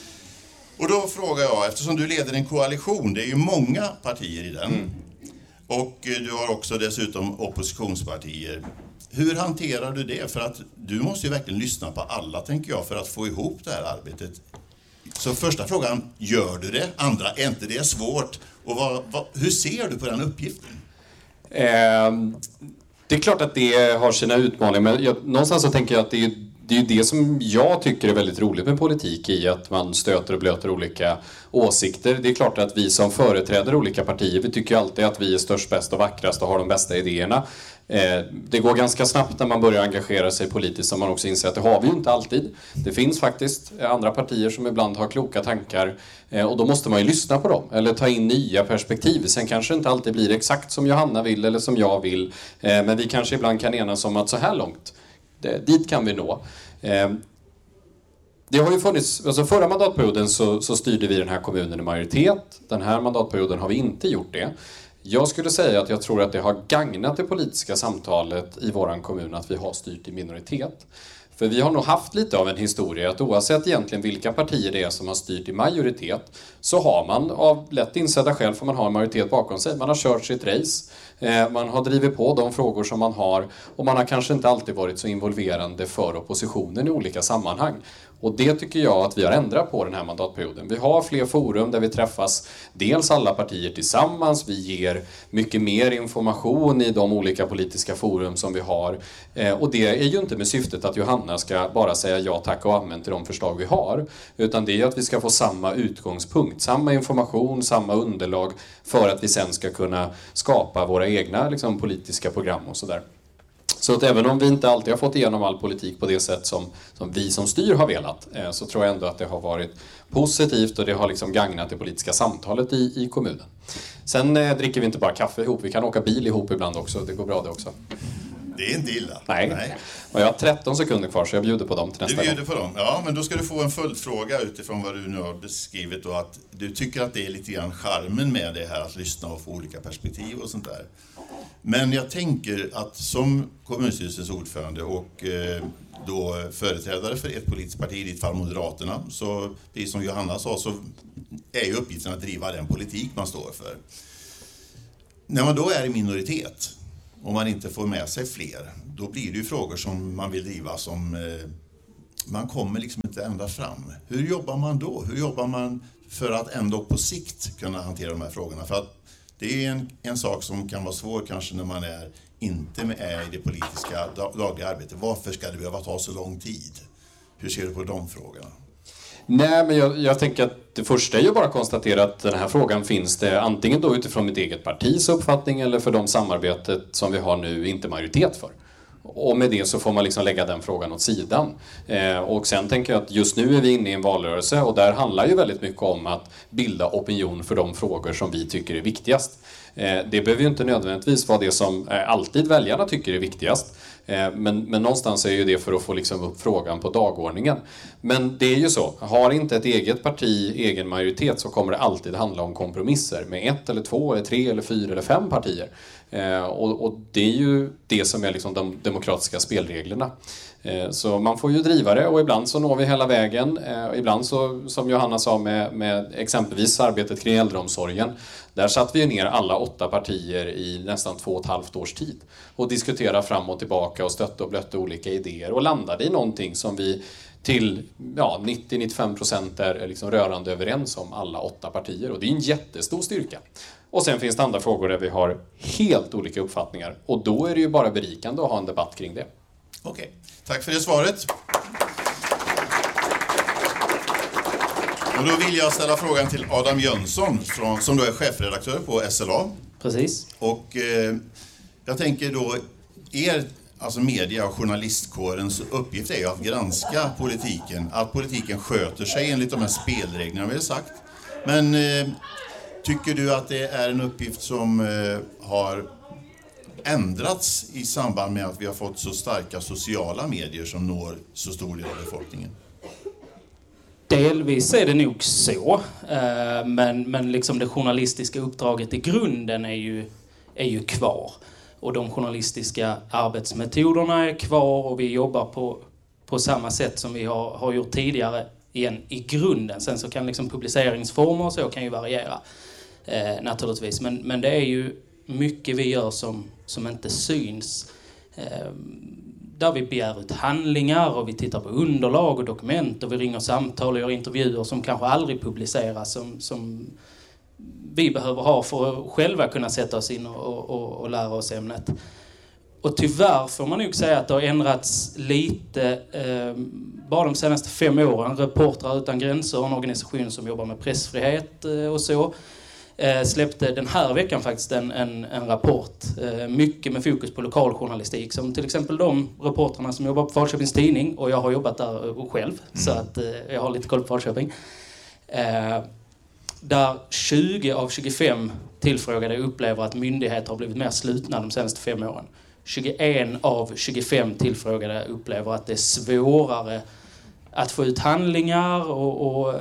Och då frågar jag, eftersom du leder en koalition, det är ju många partier i den, mm. och du har också dessutom oppositionspartier. Hur hanterar du det? För att du måste ju verkligen lyssna på alla, tänker jag, för att få ihop det här arbetet. Så första frågan, gör du det? Andra, är inte det svårt? Och vad, vad, hur ser du på den uppgiften? Eh, det är klart att det har sina utmaningar, men jag, någonstans så tänker jag att det är, det är ju det som jag tycker är väldigt roligt med politik, i att man stöter och blöter olika åsikter. Det är klart att vi som företräder olika partier, vi tycker alltid att vi är störst, bäst och vackrast och har de bästa idéerna. Det går ganska snabbt när man börjar engagera sig politiskt, som man också inser att det har vi ju inte alltid. Det finns faktiskt andra partier som ibland har kloka tankar, och då måste man ju lyssna på dem eller ta in nya perspektiv. Sen kanske det inte alltid blir exakt som Johanna vill eller som jag vill, men vi kanske ibland kan enas om att så här långt, dit kan vi nå. Det har ju funnits, alltså förra mandatperioden så, så styrde vi den här kommunen i majoritet. Den här mandatperioden har vi inte gjort det. Jag skulle säga att jag tror att det har gagnat det politiska samtalet i våran kommun att vi har styrt i minoritet. För vi har nog haft lite av en historia att oavsett egentligen vilka partier det är som har styrt i majoritet, så har man av lätt insedda skäl, för man har en majoritet bakom sig. Man har kört sitt race, man har drivit på de frågor som man har, och man har kanske inte alltid varit så involverande för oppositionen i olika sammanhang. Och det tycker jag att vi har ändrat på den här mandatperioden. Vi har fler forum där vi träffas, dels alla partier tillsammans. Vi ger mycket mer information i de olika politiska forum som vi har. Eh, och det är ju inte med syftet att Johanna ska bara säga ja tack och amen till de förslag vi har. Utan det är att vi ska få samma utgångspunkt, samma information, samma underlag för att vi sen ska kunna skapa våra egna liksom, politiska program och sådär. Så att även om vi inte alltid har fått igenom all politik på det sätt som, som vi som styr har velat, eh, så tror jag ändå att det har varit positivt, och det har liksom gagnat det politiska samtalet i, i kommunen. Sen eh, dricker vi inte bara kaffe ihop, vi kan åka bil ihop ibland också, det går bra det också. Det är inte illa. Nej. Nej. Och jag har tretton sekunder kvar, så jag bjuder på dem till nästa gång. Du bjuder på dem, ja, men då ska du få en följdfråga utifrån vad du nu har beskrivit, och att du tycker att det är lite grann charmen med det här att lyssna och få olika perspektiv och sånt där. Men jag tänker att som kommunstyrelsens ordförande och eh, då företrädare för ett politiskt parti, i ditt fall Moderaterna, så precis som Johanna sa så är ju uppgiften att driva den politik man står för. När man då är i minoritet och man inte får med sig fler, då blir det ju frågor som man vill driva som eh, man kommer liksom inte ända fram. Hur jobbar man då? Hur jobbar man för att ändå på sikt kunna hantera de här frågorna? För att det är en, en sak som kan vara svår kanske när man är inte med är i det politiska dagliga arbetet. Varför ska det behöva ta så lång tid? Hur ser du på de frågorna? Nej, men jag, jag tänker att det första är ju bara att konstatera att den här frågan finns det antingen då utifrån mitt eget partis uppfattning eller för de samarbetet som vi har nu inte majoritet för. Och med det så får man liksom lägga den frågan åt sidan. Eh, och sen tänker jag att just nu är vi inne i en valrörelse och där handlar ju väldigt mycket om att bilda opinion för de frågor som vi tycker är viktigast. Eh, det behöver ju inte nödvändigtvis vara det som eh, alltid väljarna tycker är viktigast. Eh, men, men någonstans är ju det för att få liksom upp frågan på dagordningen. Men det är ju så, har inte ett eget parti egen majoritet så kommer det alltid handla om kompromisser med ett eller två eller tre eller fyra eller fem partier. Eh, och, och det är ju det som är liksom de demokratiska spelreglerna. Eh, så man får ju driva det och ibland så når vi hela vägen. Eh, ibland så, som Johanna sa med, med exempelvis arbetet kring äldreomsorgen. Där satt vi ner alla åtta partier i nästan två och ett halvt års tid. Och diskuterade fram och tillbaka och stötte och blötte olika idéer. Och landade i någonting som vi till ja, nittio till nittiofem procent är liksom rörande överens om alla åtta partier. Och det är en jättestor styrka. Och sen finns det andra frågor där vi har helt olika uppfattningar. Och då är det ju bara berikande att ha en debatt kring det. Okej, tack för det svaret. Och då vill jag ställa frågan till Adam Jönsson från, som då är chefredaktör på S L A. Precis. Och eh, jag tänker då, er, alltså media- och journalistkårens uppgift är ju att granska politiken. Att politiken sköter sig enligt de här spelreglerna vi har sagt. Men eh, tycker du att det är en uppgift som eh, har ändrats i samband med att vi har fått så starka sociala medier som når så stor del av befolkningen? Delvis är det nog så, men, men liksom det journalistiska uppdraget i grunden är ju, är ju kvar. Och de journalistiska arbetsmetoderna är kvar och vi jobbar på, på samma sätt som vi har, har gjort tidigare igen i grunden. Sen så kan liksom publiceringsformer och så kan ju variera eh, naturligtvis. Men, men det är ju mycket vi gör som, som inte syns. Eh, Där vi begär ut handlingar och vi tittar på underlag och dokument och vi ringer samtal och gör intervjuer som kanske aldrig publiceras som, som vi behöver ha för att själva kunna sätta oss in och, och, och lära oss ämnet. Och tyvärr får man nog säga att det har ändrats lite eh, bara de senaste fem åren. Reportrar utan gränser, en organisation som jobbar med pressfrihet eh, och så. Eh, släppte den här veckan faktiskt en, en, en rapport eh, mycket med fokus på lokaljournalistik som till exempel de reportrarna som jobbar på Falköpings tidning och jag har jobbat där själv mm. så att eh, jag har lite koll på Falköping eh, där tjugo av tjugofem tillfrågade upplever att myndigheter har blivit mer slutna de senaste fem åren. tjugoen av tjugofem tillfrågade upplever att det är svårare att få ut handlingar och, och,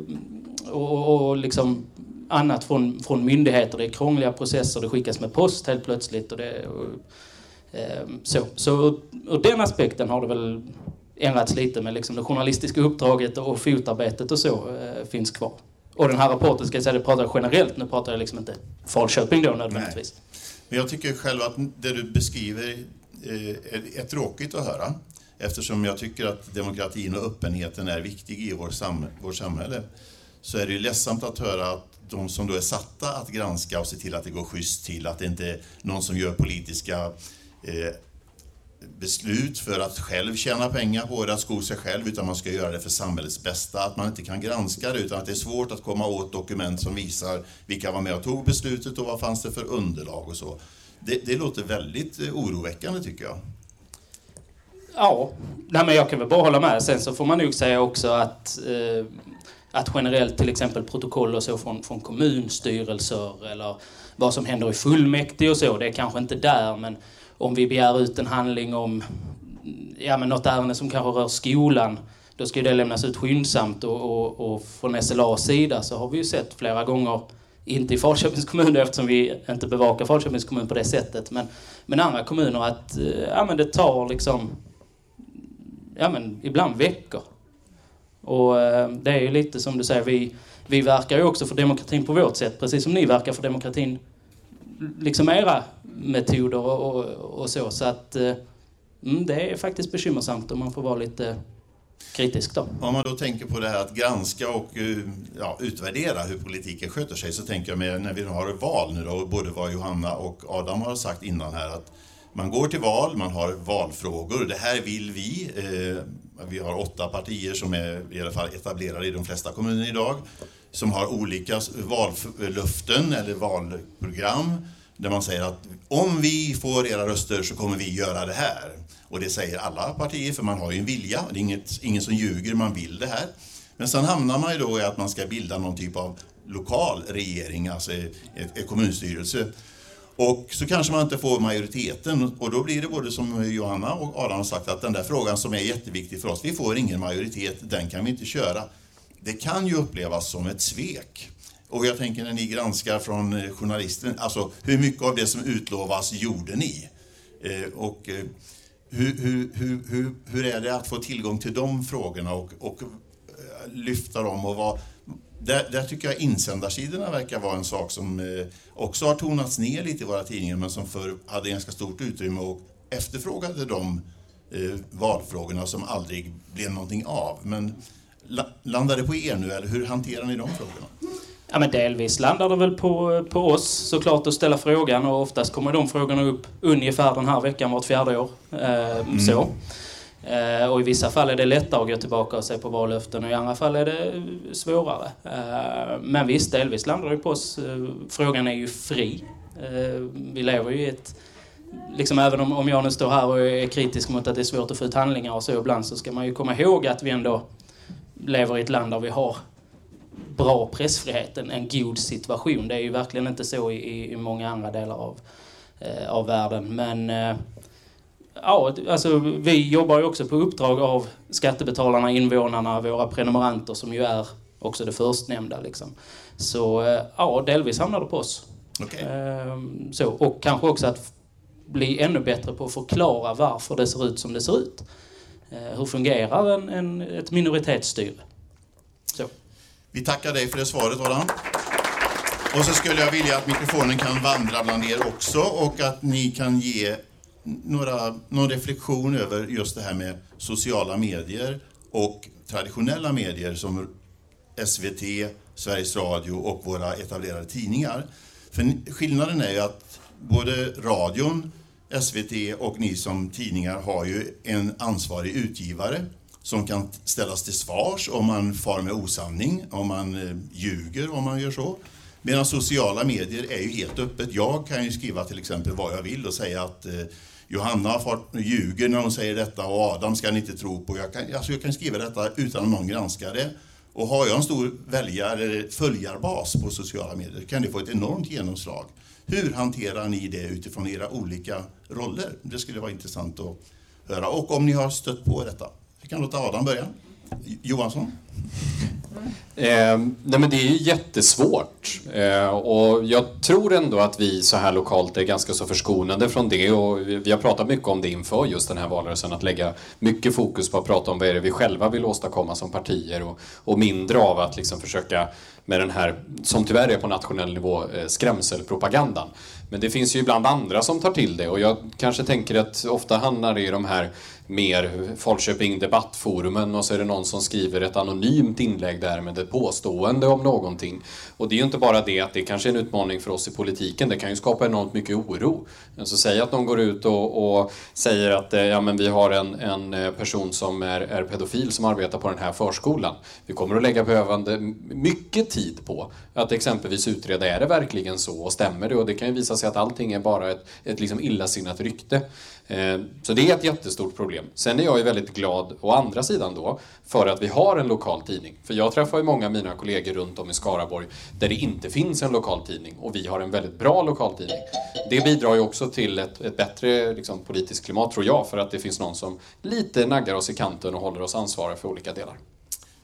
och, och liksom annat från, från myndigheter. Det är krångliga processer, det skickas med post helt plötsligt. Och det, och, eh, så så ur den aspekten har det väl ändrats lite med liksom det journalistiska uppdraget och fotarbetet och så eh, finns kvar. Och den här rapporten, ska jag säga, det pratar generellt, nu pratar jag liksom inte Falköping då nödvändigtvis. Nej. Men jag tycker själv att det du beskriver eh, är tråkigt att höra. Eftersom jag tycker att demokratin och öppenheten är viktig i vår sam- vårt samhälle. Så är det ju ledsamt att höra att de som då är satta att granska och se till att det går schysst till, att det inte är någon som gör politiska eh, beslut för att själv tjäna pengar på det, att sko sig själv, utan man ska göra det för samhällets bästa. Att man inte kan granska det, utan att det är svårt att komma åt dokument som visar vilka var med och tog beslutet och vad fanns det för underlag och så. Det, det låter väldigt oroväckande tycker jag. Ja, nej, men jag kan väl bara hålla med. Sen så får man nog säga också att eh, att generellt till exempel protokoll och så från, från kommunstyrelser eller vad som händer i fullmäktige och så, det är kanske inte där, men om vi begär ut en handling om ja, men något ärende som kanske rör skolan, då ska det lämnas ut skyndsamt och, och, och från S L A:s sida så har vi ju sett flera gånger inte i Falköpings kommun eftersom vi inte bevakar Falköpings kommun på det sättet, men, men andra kommuner att ja, men det tar liksom ja, men ibland veckor. Och eh, det är ju lite som du säger, vi, vi verkar ju också för demokratin på vårt sätt, precis som ni verkar för demokratin, liksom era metoder och, och, och så. Så att eh, det är faktiskt bekymmersamt om man får vara lite kritisk då. Om man då tänker på det här att granska och ja, utvärdera hur politiken sköter sig, så tänker jag med när vi har val nu då, både vad Johanna och Adam har sagt innan här, att man går till val, man har valfrågor. Det här vill vi. Eh, vi har åtta partier som är i alla fall etablerade i de flesta kommuner idag, som har olika vallöften eller valprogram där man säger att om vi får era röster så kommer vi göra det här. Och det säger alla partier, för man har ju en vilja. Det är inget, ingen som ljuger, man vill det här. Men sen hamnar man ju då i att man ska bilda någon typ av lokal regering, alltså ett, ett kommunstyrelse. Och så kanske man inte får majoriteten, och då blir det både som Johanna och Adam har sagt, att den där frågan som är jätteviktig för oss, vi får ingen majoritet, den kan vi inte köra. Det kan ju upplevas som ett svek. Och jag tänker när ni granskar från journalisten, alltså hur mycket av det som utlovas gjorde ni? Eh, och eh, hur, hur, hur, hur, hur är det att få tillgång till de frågorna och, och eh, lyfta dem? Och vad, där, där tycker jag insändarsidorna verkar vara en sak som eh, också har tonats ner lite i våra tidningar, men som förr hade ganska stort utrymme och efterfrågade de eh, valfrågorna som aldrig blev någonting av. Men la, landar det på er nu, eller hur hanterar ni de frågorna? Ja, men delvis landar det väl på, på oss såklart att ställa frågan, och oftast kommer de frågorna upp ungefär den här veckan vart fjärde år. Eh, mm. Så. Eh, och i vissa fall är det lättare att gå tillbaka och se på vallöften, och i andra fall är det svårare. Eh, men visst, delvis landar det på oss. Eh, frågan är ju fri. Eh, vi lever ju i ett... Liksom även om, om jag nu står här och är kritisk mot att det är svårt att få ut handlingar och så ibland, så ska man ju komma ihåg att vi ändå lever i ett land där vi har bra pressfrihet, en, en god situation. Det är ju verkligen inte så i, i många andra delar av, eh, av världen. Men eh, ja, alltså, vi jobbar ju också på uppdrag av skattebetalarna, invånarna, våra prenumeranter, som ju är också det förstnämnda. Liksom. Så eh, ja, delvis hamnar det på oss. Okay. Eh, så, och kanske också att bli ännu bättre på att förklara varför det ser ut som det ser ut. Eh, hur fungerar en, en, ett minoritetsstyre? Så. Vi tackar dig för det svaret, Adam. Och så skulle jag vilja att mikrofonen kan vandra bland er också, och att ni kan ge några, någon reflektion över just det här med sociala medier och traditionella medier som S V T, Sveriges Radio och våra etablerade tidningar. För skillnaden är ju att både radion, S V T och ni som tidningar har ju en ansvarig utgivare som kan ställas till svars om man far med osanning, om man eh, ljuger, om man gör så. Medan sociala medier är ju helt öppet. Jag kan ju skriva till exempel vad jag vill och säga att eh, Johanna far, ljuger när hon säger detta och Adam ska ni inte tro på. Jag kan, alltså jag kan skriva detta utan att någon granskar det. Och har jag en stor väljare eller följarbas på sociala medier kan det få ett enormt genomslag. Hur hanterar ni det utifrån era olika roller? Det skulle vara intressant att höra. Och om ni har stött på detta. Vi kan låta Adam börja. Johansson? Eh, nej men det är ju jättesvårt. Eh, och jag tror ändå att vi så här lokalt är ganska så förskonade från det. Och vi, vi har pratat mycket om det inför just den här valrörelsen. Att lägga mycket fokus på att prata om vad är det vi själva vill åstadkomma som partier. Och, och mindre av att liksom försöka med den här, som tyvärr är på nationell nivå, eh, skrämselpropagandan. Men det finns ju ibland andra som tar till det. Och jag kanske tänker att ofta handlar det i de här mer Falköping debattforumen, och så är det någon som skriver ett anonymt inlägg där med ett påstående om någonting. Och det är ju inte bara det att det kanske är en utmaning för oss i politiken, det kan ju skapa enormt mycket oro. Så säg att någon går ut och, och säger att ja, men vi har en, en person som är, är pedofil som arbetar på den här förskolan. Vi kommer att lägga behövande mycket tid på att exempelvis utreda, är det verkligen så och stämmer det? Och det kan ju visa sig att allting är bara ett, ett liksom illasinnat rykte. Så det är ett jättestort problem. Sen är jag ju väldigt glad å andra sidan då för att vi har en lokal tidning. För jag träffar ju många av mina kollegor runt om i Skaraborg där det inte finns en lokal tidning, och vi har en väldigt bra lokal tidning. Det bidrar ju också till ett, ett bättre liksom, politiskt klimat, tror jag, för att det finns någon som lite naggar oss i kanten och håller oss ansvariga för olika delar.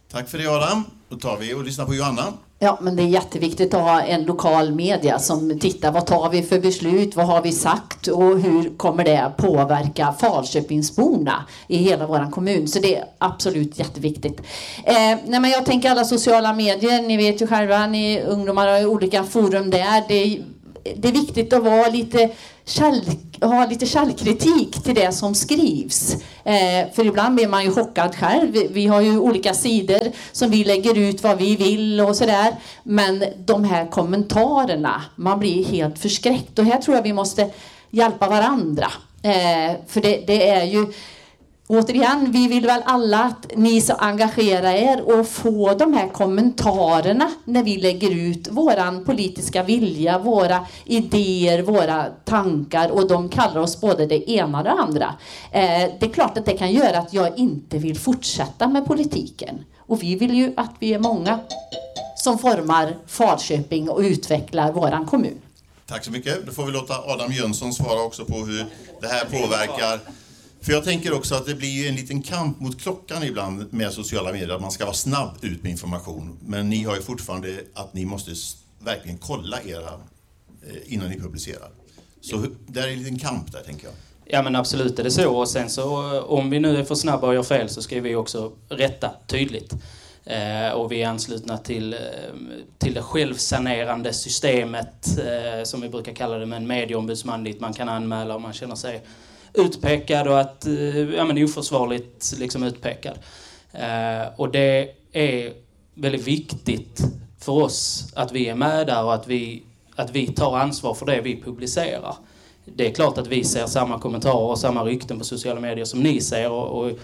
Tack för det Adam. Då tar vi och lyssnar på Johanna. Ja, men det är jätteviktigt att ha en lokal media som tittar vad tar vi för beslut, vad har vi sagt och hur kommer det påverka Falköpingsborna i hela vår kommun. Så det är absolut jätteviktigt. Eh, nej, men jag tänker alla sociala medier, ni vet ju själva, ni ungdomar har olika forum där. Det är, det är viktigt att vara lite käll, ha lite källkritik till det som skrivs. Eh, för ibland blir man ju chockad själv. Vi, vi har ju olika sidor som vi lägger ut vad vi vill och sådär. Men de här kommentarerna, man blir helt förskräckt. Och här tror jag vi måste hjälpa varandra. Eh, för det, det är ju... Återigen, vi vill väl alla att ni som engagerar er och få de här kommentarerna när vi lägger ut våran politiska vilja, våra idéer, våra tankar och de kallar oss både det ena och det andra. Eh, det är klart att det kan göra att jag inte vill fortsätta med politiken. Och vi vill ju att vi är många som formar Falköping och utvecklar våran kommun. Tack så mycket. Då får vi låta Adam Jönsson svara också på hur det här påverkar. För jag tänker också att det blir ju en liten kamp mot klockan ibland med sociala medier. Att man ska vara snabb ut med information. Men ni har ju fortfarande att ni måste verkligen kolla era innan ni publicerar. Så där är en liten kamp där, tänker jag. Ja, men absolut är det så. Och sen så om vi nu är för snabba och gör fel så ska vi också rätta tydligt. Eh, och vi är anslutna till, till det självsanerande systemet eh, som vi brukar kalla det, med en medieombudsman dit man kan anmäla om man känner sig utpekad och att ja, men oförsvarligt liksom utpekad. Eh, och det är väldigt viktigt för oss att vi är med där och att vi, att vi tar ansvar för det vi publicerar. Det är klart att vi ser samma kommentarer och samma rykten på sociala medier som ni ser och, och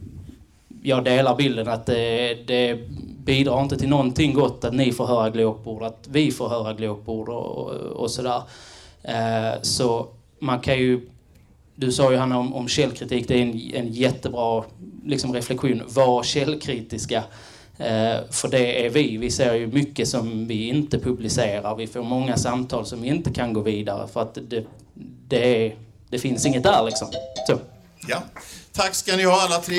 jag delar bilden att det, det bidrar inte till någonting gott att ni får höra glåpord, att vi får höra glåpord och, och, och sådär. Eh, så man kan ju, du sa ju Hanna om, om källkritik, det är en, en jättebra liksom, reflektion. Var källkritiska, eh, för det är vi. Vi ser ju mycket som vi inte publicerar. Vi får många samtal som vi inte kan gå vidare för att det, det, är, det finns inget där liksom. Så. Ja. Tack ska ni ha alla tre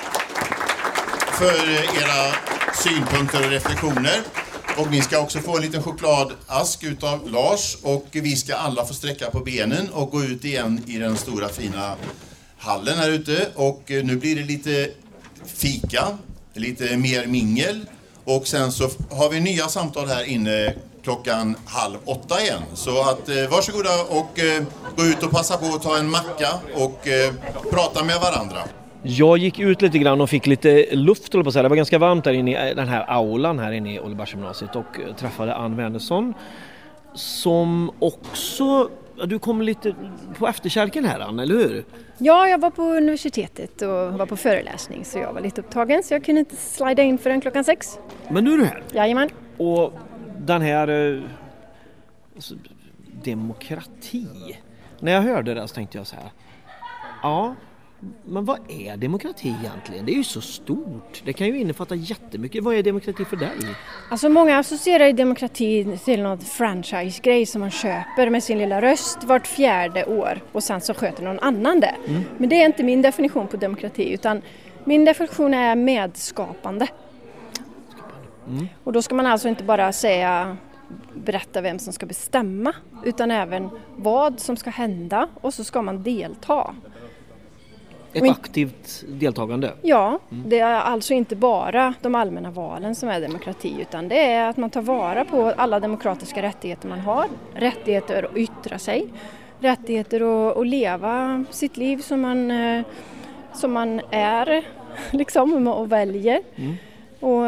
för era synpunkter och reflektioner. Och ni ska också få en liten chokladask utav Lars. Och vi ska alla få sträcka på benen och gå ut igen i den stora fina hallen här ute. Och nu blir det lite fika, lite mer mingel. Och sen så har vi nya samtal här inne klockan halv åtta igen. Så att eh, varsågoda och eh, gå ut och passa på att ta en macka och eh, prata med varandra. Jag gick ut lite grann och fick lite luft, på så här. Det var ganska varmt där inne i den här aulan här inne i Ollebergsgymnasiet och träffade Ann Wernersson som också, du kom lite på efterkärken här Ann, eller hur? Ja, jag var på universitetet och var på föreläsning så jag var lite upptagen så jag kunde inte slida in förrän klockan sex. Men nu är du här? Jajamän. Och den här alltså, demokrati, när jag hörde det så tänkte jag så här, ja, men vad är demokrati egentligen? Det är ju så stort. Det kan ju innefatta jättemycket. Vad är demokrati för dig? Alltså många associerar demokrati till något franchise-grej som man köper med sin lilla röst vart fjärde år och sen så sköter någon annan det. Mm. Men det är inte min definition på demokrati utan min definition är medskapande. Mm. Och då ska man alltså inte bara säga berätta vem som ska bestämma utan även vad som ska hända och så ska man delta. Ett in... aktivt deltagande? Ja, mm. det är alltså inte bara de allmänna valen som är demokrati utan det är att man tar vara på alla demokratiska rättigheter man har. Rättigheter att yttra sig, rättigheter att, att leva sitt liv som man, som man är liksom, och väljer. Mm. Och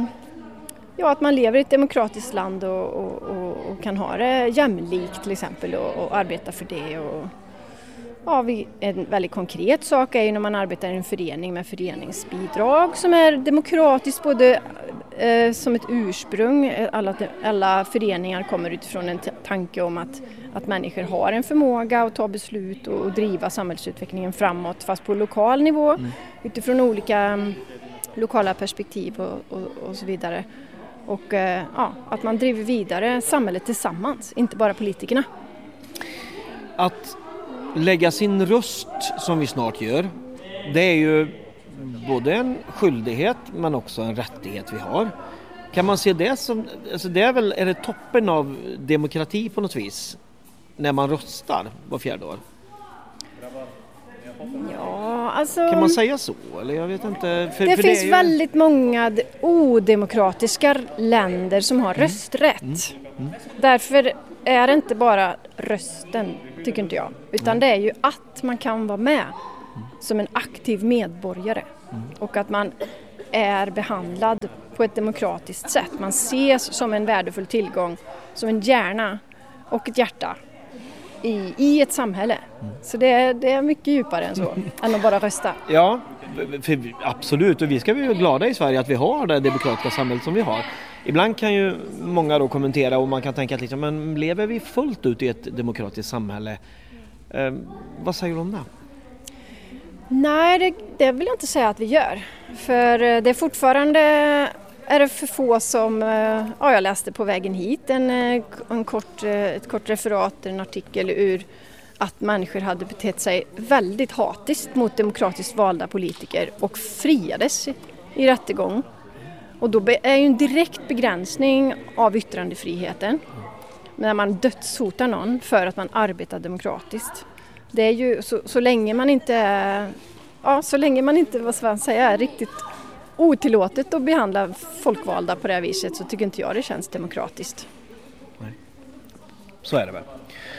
ja, att man lever i ett demokratiskt land och, och, och, och kan ha det jämlikt till exempel och, och arbeta för det. Och, ja, vi, en väldigt konkret sak är ju när man arbetar i en förening med föreningsbidrag som är demokratiskt både eh, som ett ursprung. Alla, alla föreningar kommer utifrån en t- tanke om att, att människor har en förmåga att ta beslut och, och driva samhällsutvecklingen framåt fast på lokal nivå mm. utifrån olika um, lokala perspektiv och, och, och så vidare. Och eh, ja, att man driver vidare samhället tillsammans, inte bara politikerna. Att lägga sin röst som vi snart gör, det är ju både en skyldighet men också en rättighet vi har. Kan man se det som, alltså det är väl, är det toppen av demokrati på något vis när man röstar var fjärde år? Ja, alltså... Kan man säga så? Eller jag vet inte. För, det för finns det ju... väldigt många odemokratiska länder som har mm. rösträtt. Mm. Mm. Därför är det inte bara rösten, tycker inte jag. Utan mm. det är ju att man kan vara med mm. som en aktiv medborgare. Mm. Och att man är behandlad på ett demokratiskt sätt. Man ses som en värdefull tillgång, som en hjärna och ett hjärta i, i ett samhälle. Mm. Så det är, det är mycket djupare än så, än att bara rösta. Ja, för, absolut. Och vi ska vara glada i Sverige att vi har det demokratiska samhället som vi har. Ibland kan ju många då kommentera och man kan tänka att liksom, men lever vi fullt ut i ett demokratiskt samhälle? Eh, vad säger du om det? Nej, det, det vill jag inte säga att vi gör. För det är fortfarande är det för få som, ja, jag läste på vägen hit en, en kort, ett kort referat, en artikel ur att människor hade betett sig väldigt hatiskt mot demokratiskt valda politiker och friades i, i rättegång. Och då är ju en direkt begränsning av yttrandefriheten när man dödshotar någon för att man arbetar demokratiskt. Det är ju så, så länge man inte ja, så länge man inte, vad ska man säga, är riktigt otillåtet att behandla folkvalda på det här viset, så tycker inte jag det känns demokratiskt. Nej. Så är det väl.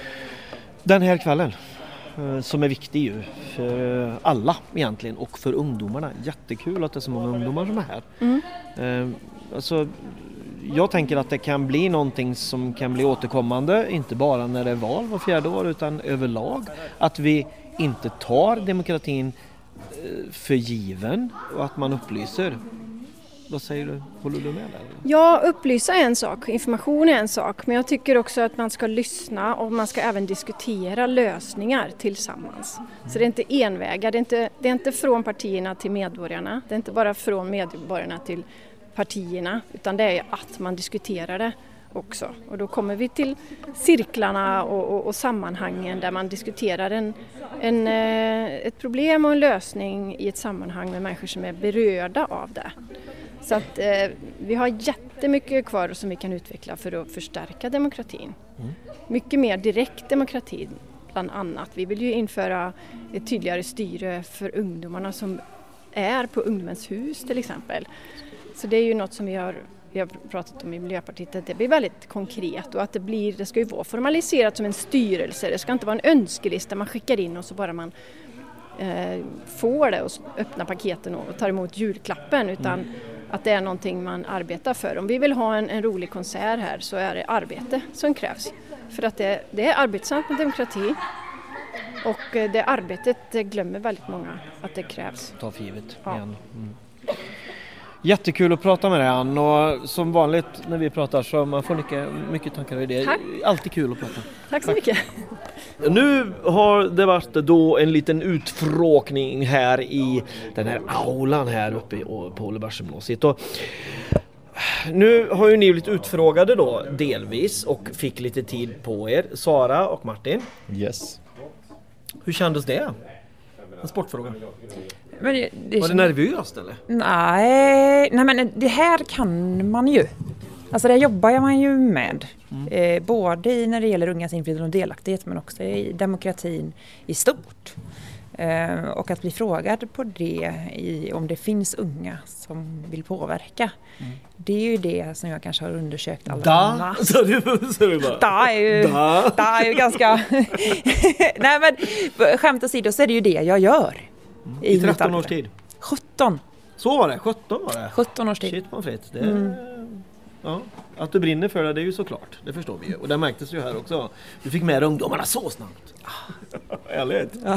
Den här kvällen som är viktig ju för alla egentligen och för ungdomarna. Jättekul att det är så många ungdomar som är här. Mm. Alltså, jag tänker att det kan bli någonting som kan bli återkommande, inte bara när det är val var fjärde år utan överlag. Att vi inte tar demokratin för given och att man upplyser. Vad säger du? Håller du med där? Ja, upplysa är en sak, information är en sak, men jag tycker också att man ska lyssna och man ska även diskutera lösningar tillsammans. Så det är inte envägar, det är inte, det är inte från partierna till medborgarna, det är inte bara från medborgarna till partierna, utan det är att man diskuterar det också. Och då kommer vi till cirklarna och, och, och sammanhangen där man diskuterar en, en, ett problem och en lösning i ett sammanhang med människor som är berörda av det. Så att eh, vi har jättemycket kvar som vi kan utveckla för att förstärka demokratin. Mm. Mycket mer direkt demokrati bland annat. Vi vill ju införa ett tydligare styre för ungdomarna som är på ungdomens hus till exempel. Så det är ju något som vi har, vi har pratat om i Miljöpartiet, att det blir väldigt konkret och att det, blir, det ska ju vara formaliserat som en styrelse. Det ska inte vara en önskelista man skickar in och så bara man eh, får det och öppnar paketen och tar emot julklappen, utan mm. att det är någonting man arbetar för. Om vi vill ha en, en rolig konsert här så är det arbete som krävs. För att det, det är arbetsamt med demokrati och det arbetet det glömmer väldigt många att det krävs. Ta för givet ja. igen. Mm. Jättekul att prata med dig, Ann, och som vanligt när vi pratar så man får mycket, mycket tankar och idéer. Tack. Alltid kul att prata. Tack så mycket. Nu har det varit då en liten utfrågning här i den här aulan här uppe på Ollebergsgymnasiet. Och nu har ju ni blivit utfrågade då delvis och fick lite tid på er, Sara och Martin. Yes. Hur kändes det? En sportfråga. Men det, det var det nervöst eller? Nej, nej, men det här kan man ju. Alltså det jobbar man ju med. Mm. Eh, både i när det gäller ungas inflytande och delaktighet, men också i demokratin i stort. Eh, och att bli frågad på det i, om det finns unga som vill påverka. Mm. Det är ju det som jag kanske har undersökt allra mest. Da? du, så du bara. Da är ju, da. Da är ju ganska... Nej men skämt åsido så är det ju det jag gör. Mm. I tretton års tid? sjutton. Så var det? sjutton var det? sjutton års tid. Shit, man fritt. Det är, mm. ja, att du brinner för det, det är ju såklart. Det förstår vi ju. Och det märktes ju här också. Du fick med ungdomarna så snabbt. Ärligt. Ja.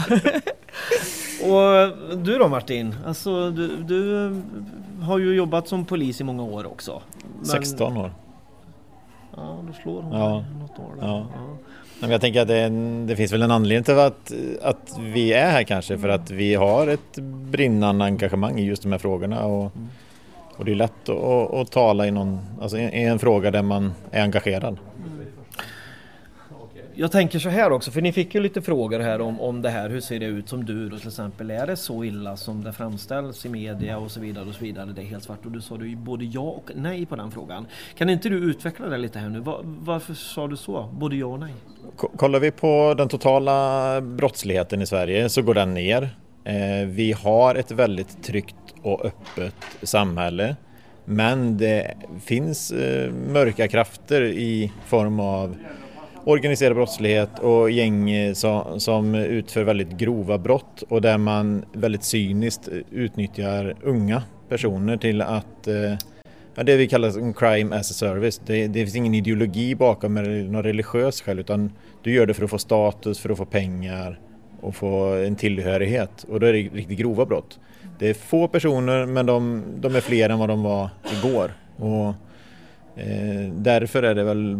Och du då Martin? Alltså, du, du har ju jobbat som polis i många år också. Men... sexton år. Ja, du slår hon ja. något år. Ja. Ja. Men jag tänker att det, en, det finns väl en anledning till att, att vi är här kanske, för att vi har ett brinnande engagemang i just de här frågorna och, mm. och det är lätt att, att, att tala i, någon, alltså i en fråga där man är engagerad. Jag tänker så här också, för ni fick ju lite frågor här om, om det här, hur ser det ut som du då till exempel, är det så illa som det framställs i media och så vidare och så vidare, det är helt svart, och du sa ju både ja och nej på den frågan. Kan inte du utveckla det lite här nu, Var, varför sa du så, både ja och nej? Kollar vi på den totala brottsligheten i Sverige så går den ner. Eh, vi har ett väldigt tryggt och öppet samhälle, men det finns eh, mörka krafter i form av organiserad brottslighet och gäng som, som utför väldigt grova brott och där man väldigt cyniskt utnyttjar unga personer till att eh, ja, det vi kallar crime as a service. Det, det finns ingen ideologi bakom eller någon religiös skäl, utan du gör det för att få status, för att få pengar och få en tillhörighet, och då är det riktigt grova brott. Det är få personer, men de, de är fler än vad de var igår, och eh, därför är det väl